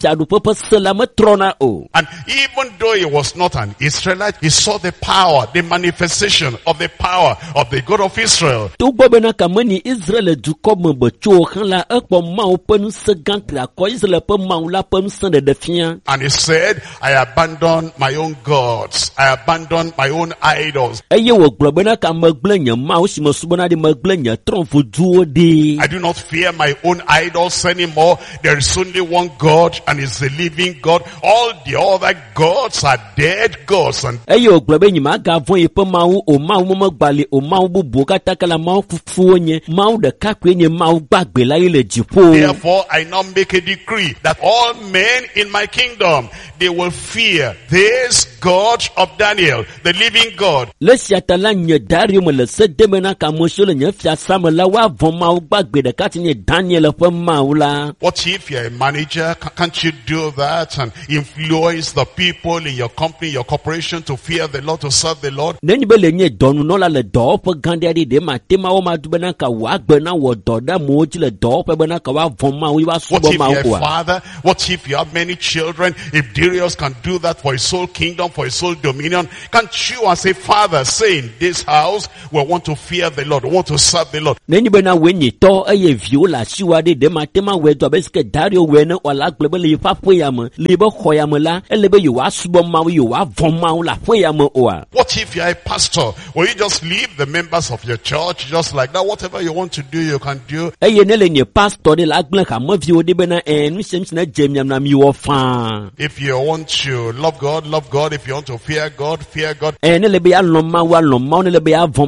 fiaɖuƒe ƒe se la metrɔna o. And even though he was not an Israelite, he saw the power, the manifestation of the power of the God of Israel. Togbɔ bena kameni Israel dukɔ me be tso xã la, ekpɔ Mawu ƒe ŋusẽ gã triakɔ Israel ƒe Mawu la ƒe ŋusẽ ɖeɖe fia. And he said, I abandoned my own gods. I abandoned my own idols. Eye wògblɔ bena ka megblẽ nye Mawu si mesubɔna ɖi, megblẽ nye trɔ̃vuduwo ɖi. I do not fear my own idols anymore. There is only one God, and it's the living God. All the other gods are dead gods. And Eye wògblɔ be nyemagavɔ̃ yeƒe Mawu o, Mawu megbali o, Mawu bubuwo katã ke la Mawu fufuwo nye, Mawu ɖeka koe nye Mawu gbagbe la ye le dziƒo. therefore, I now make a decree that all men in my kingdom, they will fear this God of Daniel, the living God. Le sia ta la nye Dario me le se dem na ka ame siwo le nye fiasã me la woavɔ̃ Mawu gbagbe ɖeka si nye Daniel ƒe Mawu la. What if you're a manager? Can't you do that and influence the people in your company, your corporation to fear the Lord, to serve the Lord? Nenye be le nye dɔnunɔla le dɔwɔƒe gã ɖe ɖe mate Mawu madu bena ka wòagbe na wɔ dɔ ɖe amewo dzi le dɔwɔƒe bena ka woavɔ̃ Mawu, What woasubɔ if Mawu you're a oa. father? What if you have many children? If Darius can do that for his whole kingdom, for his whole dominion, can't you as a father say in this house, we want to fear the Lord, we want to serve the Lord? Nenye be na woe nye tɔ eye viwo le asiwa ɖe ɖe mate ma wɔe dɔ abe si ke Dario wɔe ne wòala gblɔ be le yeƒe aƒe ya me, le yeƒe xɔ ya me la, ele be yewoasubɔ Mawu, yewoavɔ̃ Mawu le aƒe ya me oa. What if you're a pastor? Will you just leave the members of your church just like that? Whatever you want to do, you can do. Eye ne le nye pastor ɖe la agblẽ hameviwo ɖe bena nu sia nu si ne dze miam na miwɔ fãa. If you want to love God, love God. If you want to fear God, fear God. Ne le be alɔ̃ Mawu, ne le be avɔ̃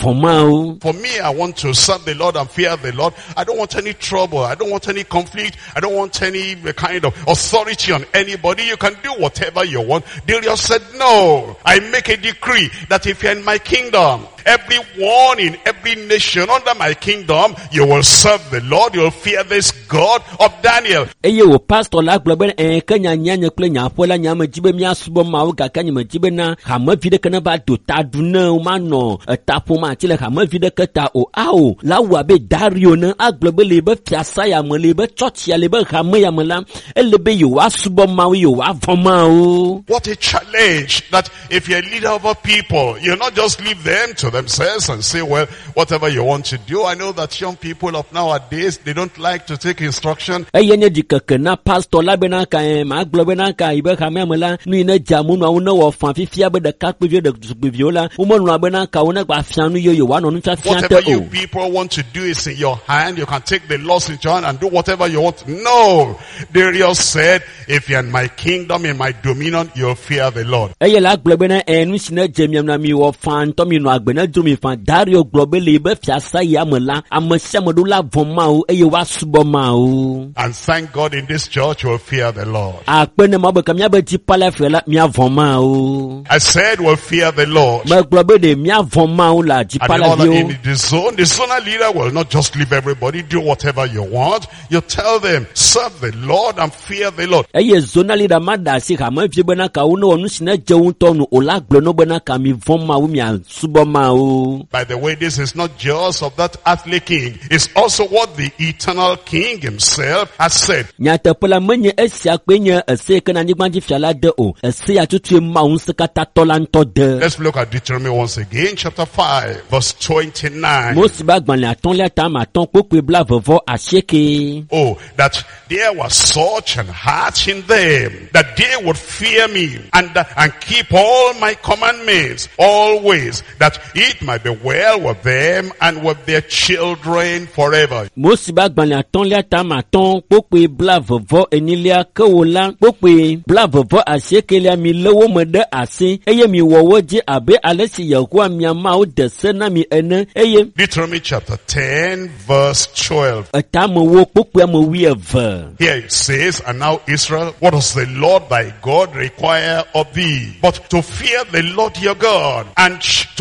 Mawu. For me, I want to serve the Lord and fear the Lord. I don't want any trouble. I don't want any conflict. I don't want any kind of authority on anybody. You can do whatever you want. Darius said, no, I make a decree that if you're in my kingdom, everyone in every nation under my kingdom, you will serve the Lord. You will fear this God of Daniel. Eye wo pastor la gblɔ be ke nyanya kple nyaƒe la nyame dzi be míasubɔ Mawu, gake nyeme dzi be na hamevi ɖeke ne va do ta ɖu ne womanɔ eta ƒom ati le hamevi ɖeke ta o. Ao la wu abe Dario ne agblɔ be le yebe fiasã ya me, le yebe tsɔtsi ya, le yebe hame ya me la, ele be yewoasubɔ Mawu, yewoavɔ̃ Mawu. What a challenge that if you're a leader over people, you not just leave them to themselves and say, well, whatever you want to do. I know that young people of nowadays, they don't like to take instruction. Eye nye dzikeke na pastor la bena ka ma gblɔ bena ka yibe hame me la, nu yi ne dza mu nua wo ne wɔ fã fifia be ɖekakpuiviwo ɖetugbiviwo la, womenɔa bena ka wo ne gba fia nu yeyo woanɔ nu fiafia te Whatever you o. people want to do is in your hand. You can take the laws into your hand and do whatever you want. No. Darius said, if you're in my kingdom, in my dominion, you'll fear the Lord. Eye la gblɔ bena nu si ne dze miam na mi wɔ fã ŋutɔ mi nɔ agbe ne dzro mi fã. Dario gblɔ be le yibe fiasã ya me la, ame sia ame ɖo la vɔ̃ Mawu eye woasubɔ Mawu. And thank God in this church, you'll fear the Lord. Akpe ne Mawu be ka míabe dzikpɔla fia la míavɔ̃ Mawu. I said, we'll fear the Lord. Megblɔ be ɖe míavɔ̃ Mawu le And dzikpɔlaviwo. in the zonal leader will not just leave everybody, do whatever you want. You tell them, serve the Lord and fear the Lord. Eye zona leader ma da asi hamevi bena ka wo ne wɔ nu si ne dze wo ŋutɔ nu o la gblɔ no bena ka mi vɔ̃ Mawu, miasubɔ Mawu. By the way, this is not just of that earthly king. It's also what the eternal king himself has said. Nyateƒe la menye esia kpe nye ese ke na anyigbadzifiala la de o. Ese ya tutu Mawu ŋusẽkatãtɔ la ŋutɔ de. Let's look at Deuteronomy once again, chapter 5, verse 29. Mose be agbalẽ atɔ̃lia tame atɔ̃ kpokpe blaeve asieke. Oh, that there was such an heart in them, that they would fear me and keep all my commandments always, that it might be well with them and with their children forever. Mose be agbalẽ atɔ̃lia tame atɔ̃ kpokpe blaeve enilia ke wo la kpokpe blaeve asiekelia mi le wo me ɖe asi eye mi wɔ wo dzi abe ale si Yehowa mia Mawu de se na mi ene eye. Deuteronomy chapter 10 verse 12. Etame wo kpokpea me 12. Here it says, and now Israel, what does the Lord thy God require of thee? But to fear the Lord your God and to walk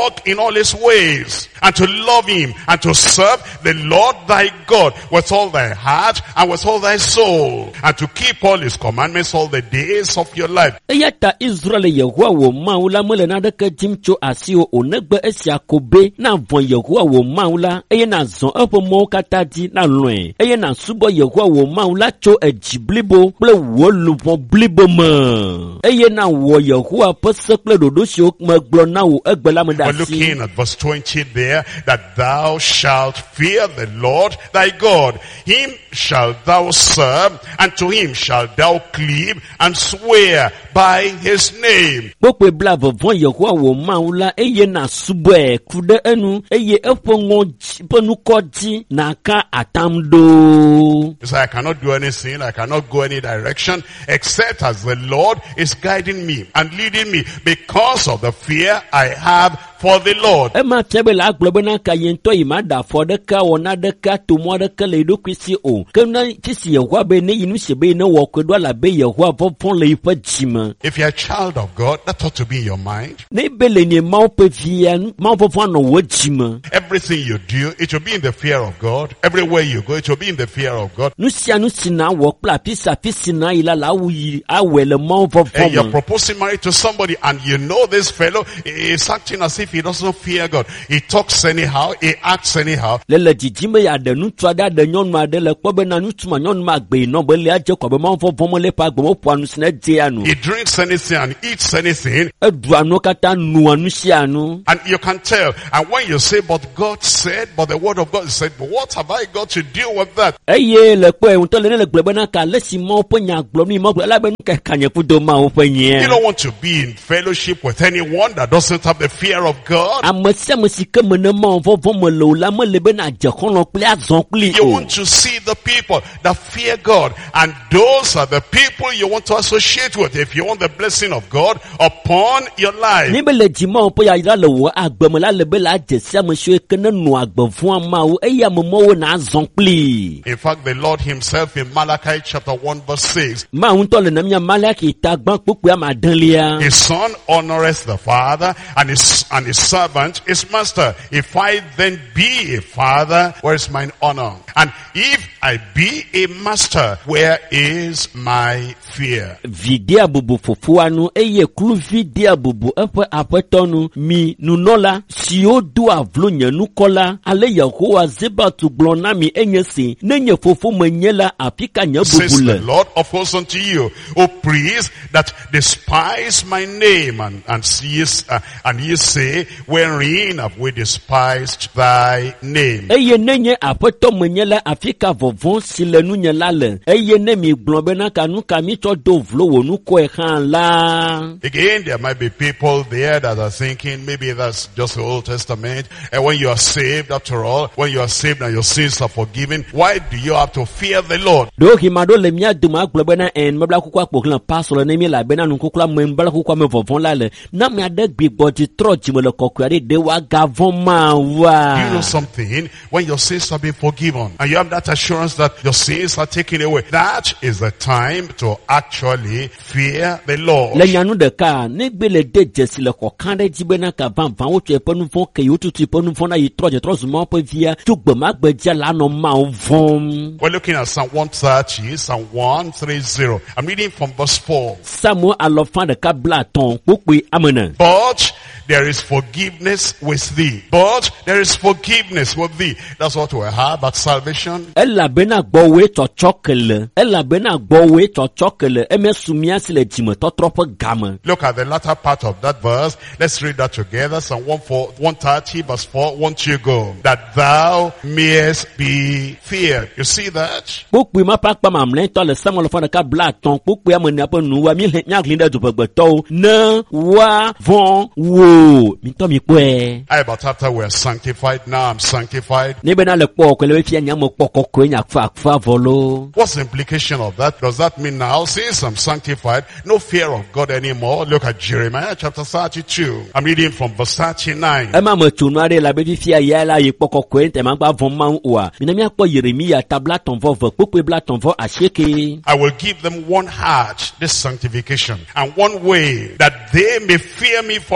walk in all his ways, and to love him, and to serve the Lord thy God with all thy heart and with all thy soul, and to keep all his commandments all the days of your life. Eyata Israel Yehowa wo maula mele na deke jimcho asio onegbe esia kobe na von Yehowa wo maula eye na zon epo mo katadi na loin eye na subo Yehowa wo maula cho ejiblibo ple wo lupon blibo me eye na wo Yehowa pese ple dodo sio meglo na wo egbela me We're dasi. looking at verse 20 there, that thou shalt fear the Lord thy God. Him shalt thou serve, and to him shalt thou cleave and swear by his name. Bokwe blavo von Yehowa wo maula eye na subo e kude enu eye epo ngoji ponu koji na ka atamdo. You say, I cannot do anything, I cannot go any direction, except as the Lord is guiding me and leading me, because of the fear I have for the Lord. Ema tebe la globe na ka yento imada for de ka wona de ka to mo de ka le do kwisi o. Kena kisi Yehowa be ne yinu shebe ne wo kwedo la be Yehowa fofon le ifa jima. If you're a child of God, that ought to be in your mind. Ne bele ni ma pe via ma fofon no wo jima. Everything you do, it will be in the fear of God. Everywhere you go, it will be in the fear of God. Nu sina wo pla pisa pisina ila la wi awele ma And fofon. you're proposing marriage to somebody, and you know this fellow is acting as if he doesn't fear God. He talks anyhow, he acts anyhow. Lele jijime ya de nu twada de nyon ma de le kpobe na nu tuma nyon ma gbe no be le aje ko be ma fofon mo le pa gbo mo po anu sine je anu. He drinks anything and eats anything, Edu anu kata nu anu si anu. and you can tell. And when you say, but God said, but the word of God said, but what have I got to do with that? Eye le pe un to le ne le gbe na ka le si mo po nya gbo ni mo gbe la be nu ke kanye kudo ma o pe You yen. don't want to be in fellowship with anyone that doesn't have the fear of God. Amese musike me ne ma fofon mo lo la mo le be na je kon lo ple azon ple You o. want to see the people that fear God, and those are the people you want to associate with if you want the blessing of God upon your life. Ni be le ji mo po ya ira le wo agbe mo la le be la je se mo so ke ne nu agbe fun ma o eya mo mo wo na azon ple. In fact, the Lord himself in Malachi chapter 1 verse 6, Ma un to le na mi Malaki ta gban popo ama dan lia. his son honoreth the father, and his servant his master. If I then be a father, where is mine honor? And if I be a master, where is my fear? Vidia bubu fofu anu eye klu vidia bubu epe apetonu mi nunola si o do avlo nyanu kola ale Yehowa zeba tu glona mi enyesi nenye fofu menyela apika nya Says the bubule. Lord of hosts unto you, O priests that despise my name, and ye say, wherein have we despised thy name? Eye nenye apeto menyela afika vovon silenu nyela le eye ne mi glombe na kanu kami to do vlo wonu ko e kan la. Again, there might be people there that are thinking, maybe that's just the Old Testament. And when you are saved, after all, when you are saved and your sins are forgiven, why do you have to fear the Lord? Do himado le mia duma glombe na en mabla kukwa poklan pasolo ne mi la bena nu kukla mbala kukwa me vovon la le na mi ade gbigbo ti troji mo le kokwari de wa gavon ma wa. You know something? When your sins have been forgiven, and you have that assurance that your sins are taken away, that is the time to actually fear the Lord. Le nyanu de ka ne gbe le de jesi le ko kan de jibe na ka van van wo tue ponu fon ke yo tutu ponu fon na yi troje trozu mo pe via tu gbe ma gbe ja la no ma vom. We're looking at Psalm 130, Psalm 130. I'm reading from verse 4. Samuel alofan de ka bla ton pope amena. But there is forgiveness with thee. But there is forgiveness with thee. That's what we have at salvation. Ella bena gbowe to chokele. Ella bena gbowe to chokele. Eme sumia sile jime to tropo gama. Look at the latter part of that verse. Let's read that together. Psalm 130 verse 4. 1, 2, go. That thou mayest be feared. You see that? Pope ma pa pa mamlen to le Samuel alofan de ka bla ton pope amena po nu wa mi nya glinde du gbegbe to na wa von wo. Mi to mi pe. I but after we're sanctified, now I'm sanctified. Ni bena le po ko le fi anya mo po ko nya fa volo. What's the implication of that? Does that mean now, since I'm sanctified, no fear of God anymore? Look at Jeremiah chapter 32. I'm reading from verse 39. E ma mo tunu are la be fi ya la ye po ko ente ma gba von ma wa. Mi na mi apo Jeremia tabla ton vo pope bla ton vo aseke. I will give them one heart, this sanctification, and one way, that they may fear me forever,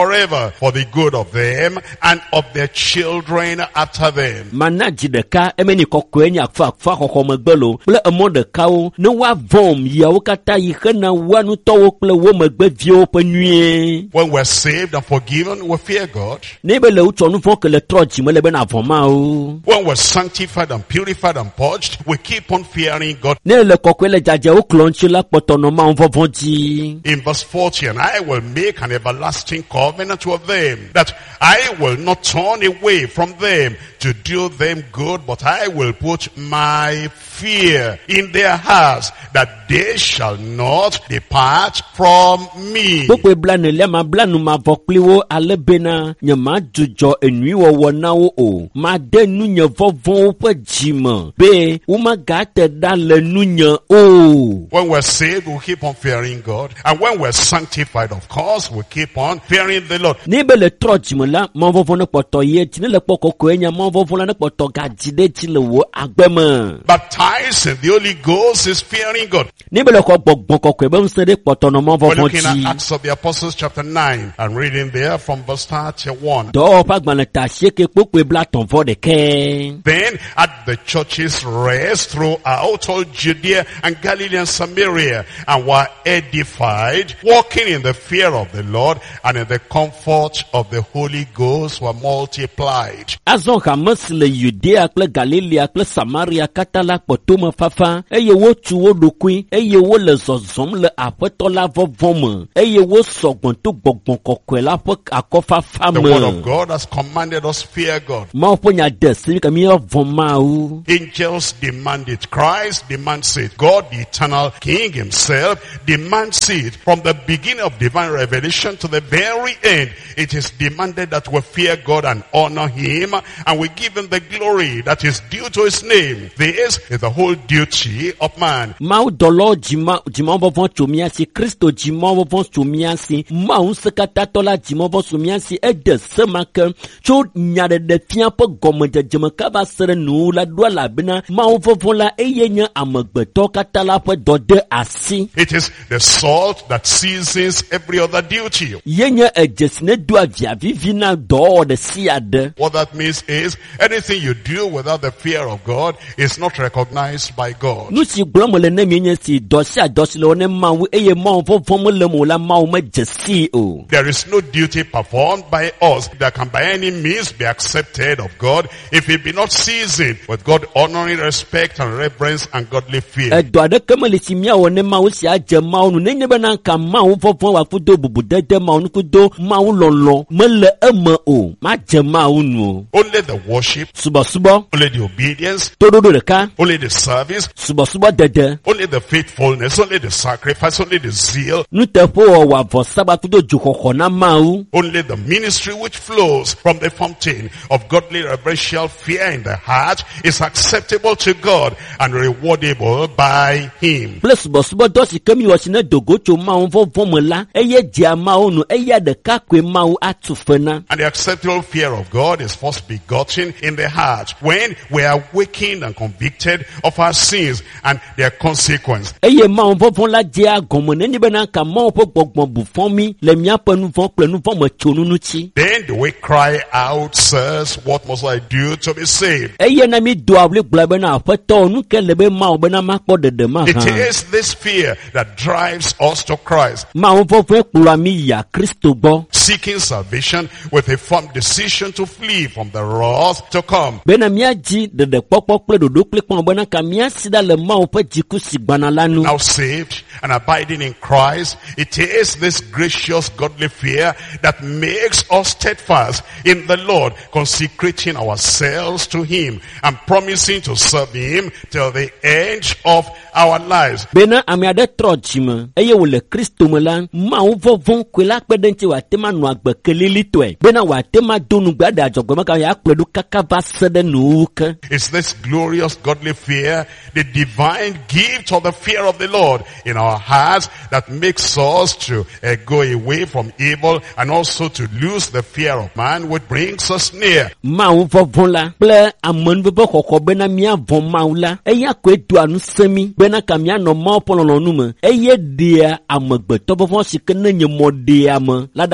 for the good of them and of their children after them. Mana jideka emeni kokwenya fa kokomegbelo ple emo dekao ne wa vom yawo kata yihena wanu towo ple wo megbevio penue. When we're saved and forgiven, we fear God. Nebele utonu fon ke le troji mele bena voma o. When we're sanctified and purified and purged, we keep on fearing God. Ne le kokwele jaje o klonchi la potono ma onvonji. In verse 40, and I will make an everlasting covenant with them, that I will not turn away from them to do them good, but I will put my fear in their hearts, that they shall not depart from me. Bokwe blane le ma blanu ma vokpliwo ale bena nye ma jujo enui wo na wo o. Ma de nu nye vovon pe jima. Be u ma gate da le nu nye o. When we're saved, we keep on fearing God. And when we're sanctified, of course, we keep on fearing the Lord. Nebe le trojima la ma vovon ne poto ye tine le poko kwenya ma vovon la ne poto gajide tile wo agbema. Baptized in the Holy Ghost is fearing God. Nebe le ko gbogbo kokwe be nsede poto no ma We're vovon looking at ji. Acts of the Apostles chapter 9 and reading there from verse 31. Do pa gbana ta sheke pokwe bla ton vo de ke. Then at the churches rest throughout all Judea and Galilee and Samaria, and were edified, walking in the fear of the Lord, and in the comfort of the Holy Ghost were multiplied. Azon hamas le Judea kple Galilea kple Samaria katala potoma fafa eye wo tu wo dokui eye wo le zozom le aƒetɔ la vɔvɔme eye wo sɔgbɔn to gbɔgbɔn kɔkɔe la ƒe akɔfafa The word of me. God has commanded us fear God. Mawo ƒe nya de si ka mi vɔn mawo. Angels demand it. Christ demands it. God, the eternal King himself, demands it. From the beginning of divine revelation to the very end, it is demanded that we fear God and honor him, and we give him the glory that is due to his name. This is the whole duty of man. Mawo dɔlɔ dzima vɔvɔn tso miasi Kristo dzima vɔvɔn tso miasi mawo sekatatɔ la dzima vɔvɔn tso miasi ede sema ke tso nyaɖeɖe fia ƒe gɔmedzedzeme kaba se ɖe nuwo la ɖo elabena mawo vɔvɔn la eye nye amegbetɔ katã la ƒe dɔ de asi. It is the salt that seasons every other duty. Ye nye edzesi ne do avia vivi na dɔwɔ ɖe sia ɖe. What that means is anything you do without the fear of God is not recognized by God. Nu si gblɔm le ne mi nye si dɔ sia dɔ si le wɔ ne mawu eye mawu vɔvɔn mele mo la mawu me dze si o. There is no duty performed by us that can by any means be accepted of God if it be not seasoned with God honoring respect and reverence and godly fear. Edɔ aɖeke mele si miawɔ ne mawu sia dze mawu nu nenye bena nka mawu vɔvɔn wa kudo bubudede mawu nu kudo mawu lɔlɔ mele eme o ma dze mawu nu o. Only the worship, Subɔsubɔ, only the obedience, toɖoɖo ɖeka, only the service, subɔsubɔ dede, only the faithfulness, only the sacrifice, only the zeal, nuteƒe wɔwɔ avɔsa ba kudo dzoxɔxɔ na mawu. only the ministry which flows from the fountain of godly reverential fear in the heart is acceptable to God and rewardable by him. Kple subɔsubɔ dɔ si ke mi wɔ si ne dogo tso mawu vɔvɔn me la eye dzea mawu nu eya ɖeka koe mawu atu fe na. And the acceptable fear of God is first begotten in the heart when we are awakened and convicted of our sins and their consequence. Eye mawu vɔvɔn la dzea gɔme nenye bena nka mawu ƒe gbɔgbɔ bu fɔ mi le miaƒe nu vɔ kple nu vɔ me tso nu ŋuti. Then do we cry out, sirs, what must I do to be saved? Eye na mi do abli gblɔ bena aƒetɔ nu ke le be mawu bena makpɔ ɖeɖe ma It hã. is this fear that drives us to Christ, Mawu vɔvɔn kplɔa mi ya Kristo gbɔ. seeking salvation with a firm decision to flee from the wrath to come. Bena miadzi ɖeɖekpɔkpɔ kple ɖoɖo kple kpɔn bena ka miasi ɖa le mawu ƒe dziku si gbana la nu. Now saved and abiding in Christ, it is this gracious godly fear that makes us steadfast in the Lord, consecrating ourselves to him and promising to serve him till the end of our lives. Bena ame aɖe trɔ dzime eye wòle Kristo me la mawu vɔvɔn koe la kpe ɖe ŋuti wòate ma nɔ agbe kelilitɔe bena wòate ma do nugbe aɖe adzɔgbe meka yeakplɔe ɖo kaka va se ɖe nuwo ke. It's this glorious godly fear, the divine gift of the fear of the Lord in our hearts that makes us to go away from evil and also to lose the fear of man, which brings us near. Mawu vɔvɔn la kple amenuveve xɔxɔ bena miavɔ mawu la eya koe doa nu se mi bena ka mianɔ mawu ƒe lɔlɔ̃nu me eye ɖea amegbetɔ vɔvɔn si ke ne nye mɔ ɖea me la ɖa le ame ƒe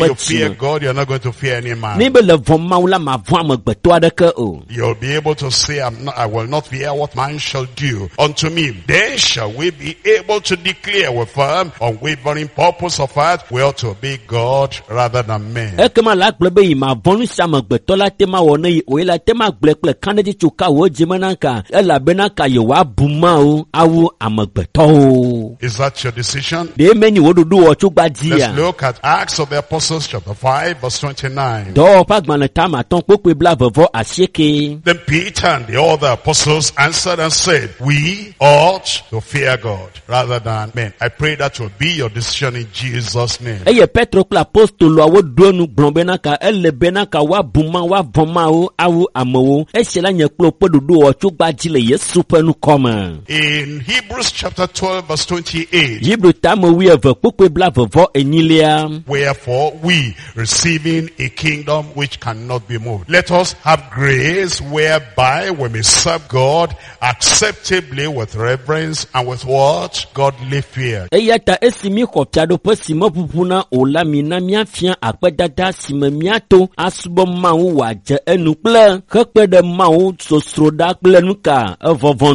you fear God, you're not going to fear any man. Ni be le vɔ Mawu la ma vɔ amegbetɔ aɖeke o. You'll be able to say, I will not fear what man shall do unto me. Then shall we be able to declare with firm, unwavering purpose of heart, we ought to obey God rather than men. Ekema la gblɔ be yi ma vɔ nu si amegbetɔ la te ma wɔ ne yi o ye la te ma gblɔ kple kanedzi tso ka wo dzime na ka elabena ka yewoa bu Mawu awu amegbetɔwo. Is that your decision? De menyi wo ɖoɖo wɔ tso gbadzia. Let's look at Acts of the Apostles chapter 5 verse 29. Dɔwɔƒe agbalẽ ta ma tɔn kpokpe bla vevɔ asieke. Then Peter and the other apostles answered and said, we ought to fear God rather than men. I pray that will be your decision in Jesus' name. Eye Petro kple apostoloawo ɖo nu gblɔ bena ka ele bena ka woabu Mawu woavɔ Mawu awu amewo. Esi la nye kple woƒe ɖoɖo wɔ tso gbadzi le Yesu ƒe nukɔme. In Hebrews chapter 12 verse 28. Hebrew tame wi eve kpokpe bla vevɔ enyilia. Wherefore we, receiving a kingdom which cannot be moved, let us have grace whereby we may serve God acceptably with reverence and with what? Godly fear. Eya ta esi mi xɔ fiaɖoƒe si meʋuʋu na o la mina míafia akpedada si me míato asubɔ Mawu wòadze enu kple hekpe ɖe Mawu sosroɖa kple nuka evɔvɔ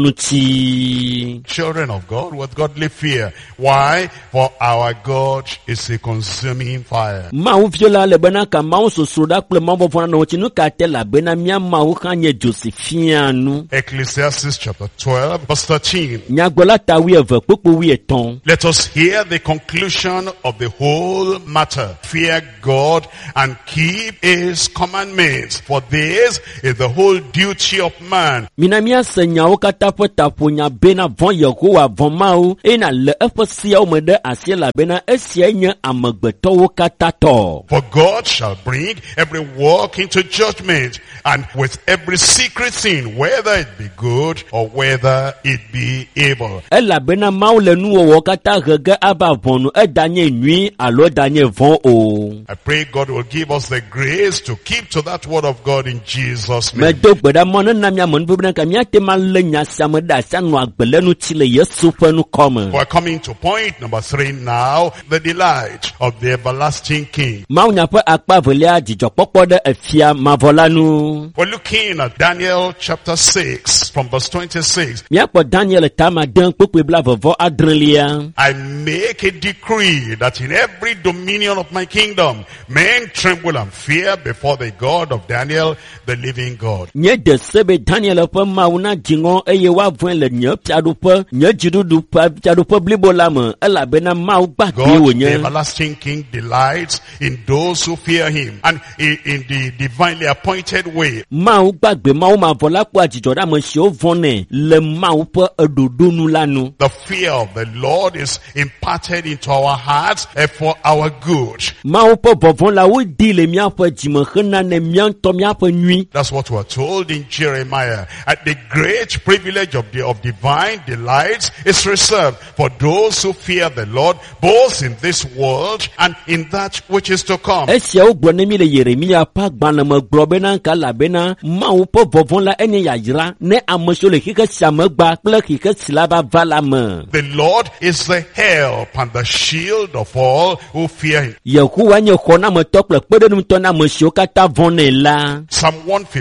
ŋuti. Children of God with godly fear. Why? For our God is a consuming fire. Mawu viola le bena ka Mawu sosroɖa kple mawuvɔvɔ na ŋuti nuka te labena mía Mawu hã nye dzo si fia nu. Ecclesiastes chapter 12 verse 13. Nyagblɔla ta wi eve kpokpo wi etɔ̃. Let us hear the conclusion of the whole matter. Fear God and keep his commandments, for this is the whole duty of man. Mina míase nyawo katã ƒe taƒonya bena vɔ Yehowa vɔ Mawu ena le eƒe siawo me ɖe asi elabena esia nye amegbetɔwo katã tɔ. For God shall bring every work into judgment, and with every secret thing, whether it be good or whether it be evil. Elabena Mawu le nuwɔwɔ katã he ge ava vɔnu edanye nyui alo edanye vɔ o. I pray God will give us the grace to keep to that word of God in Jesus' name. Medo gbe ɖa mɔ ne na mía ame bena ka míate ma lé nya sia me ɖe asi anɔ agbe le ŋuti le Yesu ƒe nukɔme. We're coming to point number 3 now, the delight of the everlasting King. Mawu nya ƒe akpa evelia dzidzɔkpɔkpɔ ɖe efia mavɔ la nu. We're looking at Daniel chapter 6 from verse 26. Míakpɔ Daniel tama de kpokpe bla vevɔ adrelia. I make a decree that in every dominion of my kingdom, men tremble and fear before the God of Daniel, the living God. Nye de se be Daniel ƒe Mawu na dziŋɔ eye woavɔe le nye fiaɖuƒe, nye dziɖuɖu ƒe fiaɖuƒe blibo la me elabena Mawu gbagbe God, the wònye. everlasting King, delights in those who fear him and in the divinely appointed way. Mawu gbagbe Mawu mavɔ la kpɔa dzidzɔ ɖe ame siwo vɔnɛ le Mawu ƒe eɖoɖo nu la nu. The fear of the Lord is imparted into our hearts for our good. Mawu ƒe vɔvɔ la wodi le míaƒe dzime hena ne mía ŋutɔ míaƒe nyui. That's what we're told in Jeremiah. At the great privilege of divine delights is reserved for those who fear the Lord, both in this world and in that which is to come. Esiawo gblɔ ne mi le Yeremia ƒe agbalẽ me gblɔ bena nka elabena Mawu ƒe vɔvɔ la enye yayra ne ame siwo le xixe sia me gba kple xixe si la va va la me. The Lord is the help and the shield of all who fear him. Yehowa nye xɔnametɔ kple kpeɖeŋutɔ na ame siwo katã vɔnɛ la. Psalm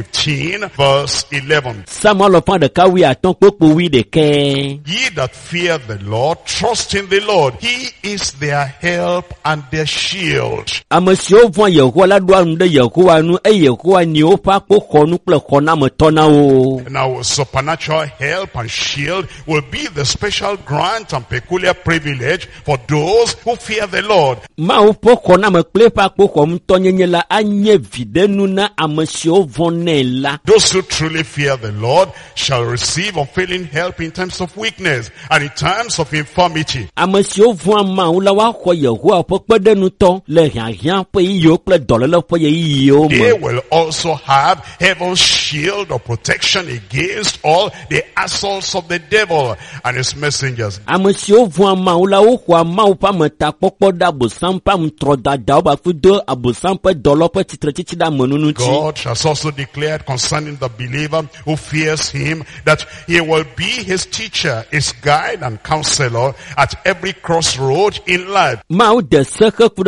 115 verse 11. Samuel ƒe ɖeka wi atɔ̃ kpokpo wi ɖeke. Ye that fear the Lord, trust in the Lord. He is their help and their shield. Ame siwo vɔ̃ Yehowa la ɖoa nu ɖe Yehowa nu eye Yehowa nye woƒe akpoxɔnu kple xɔnametɔ na wo. Now, supernatural help and shield will be the special grant and peculiar privilege for those who fear the Lord. Mawu ƒe xɔname kple eƒe akpoxɔnutɔnyenye la anye viɖenu na ame siwo vɔnɛ la. Those who truly fear the Lord shall receive unfailing help in times of weakness and in times of infirmity. Ame siwo vɔ̃a Mawu la woaxɔ Yehowa ƒe kpeɖeŋutɔ le hiahiã ƒe yiyiwo kple dɔléle ƒe ɣeyiɣiwo They me. will also have heaven's shield of protection against all the assaults of the devil and his messengers. Ame siwo vɔ̃a Mawu la woxɔa Mawu ƒe ametakpɔkpɔ ɖe abosam ƒe ametrɔdadawo bafi do abosam ƒe dɔlɔ ƒe tsitretsitsi ɖe amenunu ŋuti. God has also declared concerning the believer who fears him that he will be his teacher, his guide and counselor at every crossroad in life. Mawu de se xeƒu ɖe xɔsetɔ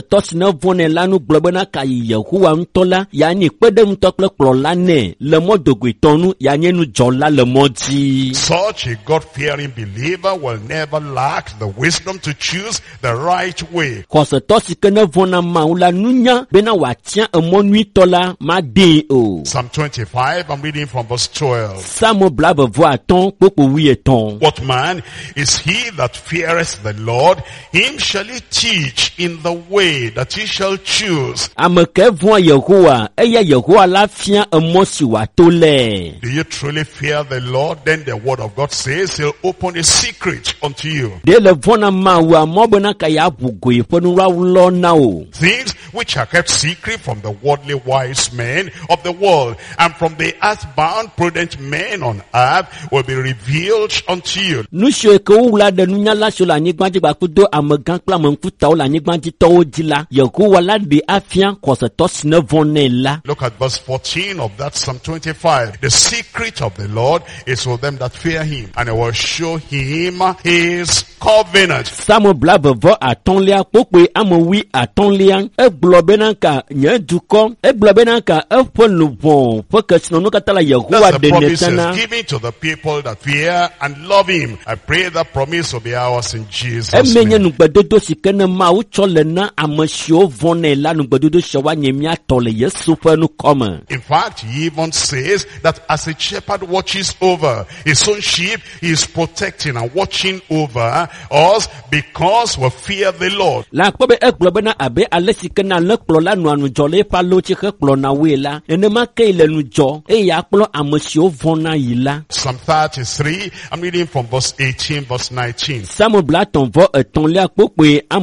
xɔsetɔ si ne vɔnɛ la nu gblɔ bena ka yi Yehowa ŋutɔ la yanyi kpeɖeŋutɔ kple kplɔla nɛ le mɔdogoetɔnu yanye nudzɔla le mɔ dzi. Such a God-fearing believer will never lack the wisdom to choose the right way. Xɔsetɔ si ke ne vɔna Mawu la nunya bena wòatia emɔ nyuitɔ la maɖee o. Psalm 25, I'm reading from verse 12. Samu blaeve-vɔ-atɔ̃ kpokpo 13. What man is he that feareth the Lord? Him shall he teach in the way that he shall choose. Ame ke vɔa Yehowa, eya Yehowa la fia emɔ si wòato lɛ. Do you truly fear the Lord? Then the word of God says he'll open a secret unto you. De le vɔna Mawua mɔ bena ka ya ʋu goe ƒe nuwɔwlɔ na o. Things which are kept secret from the worldly wise men of the world and from the earthbound prudent men on earth will be revealed unto you. Nu siwo ke wowla ɖe nunyala siwo le anyigba dzi gbakudo amegã kple ame ŋkutawo le anyigba dzi tɔwo dzi la, Yehowa la ɖe afia xɔsetɔ si ne vɔ nɛ la. Look at verse 14 of that Psalm 25. The secret of the Lord is for them that fear him, and I will show him his covenant. Samu blaeve-vɔ-atɔ̃lia kpokpoe ame 15 egblɔ bena ka nye dukɔ, egblɔ bena ka eƒe luʋɔ ƒe kesinɔnu katã le Yehowa That's the ɖe promise netana. he's giving to the people that fear and love him. I pray that promise will be ours in Jesus' Eme nye name. nugbedodo si ke ne Mawu tsɔ le na ame siwo vɔnɛ la nugbedodo sia woanye míatɔ le Yesu ƒe nukɔme. In fact, he even says that as a shepherd watches over his own sheep, he is protecting and watching over us because we fear the Lord. La akpɔ be egblɔ bena abe ale si ke na alẽkplɔla nɔa nudzɔ le eƒe alo tsi hekplɔna woe la, nenema ke le nudzɔ eye akplɔ ame siwo vɔna yi la. Psalm 33, I'm reading from verse 18, verse 19. Samu blaetɔ̃-vɔ-etɔ̃lia kpokpoe ame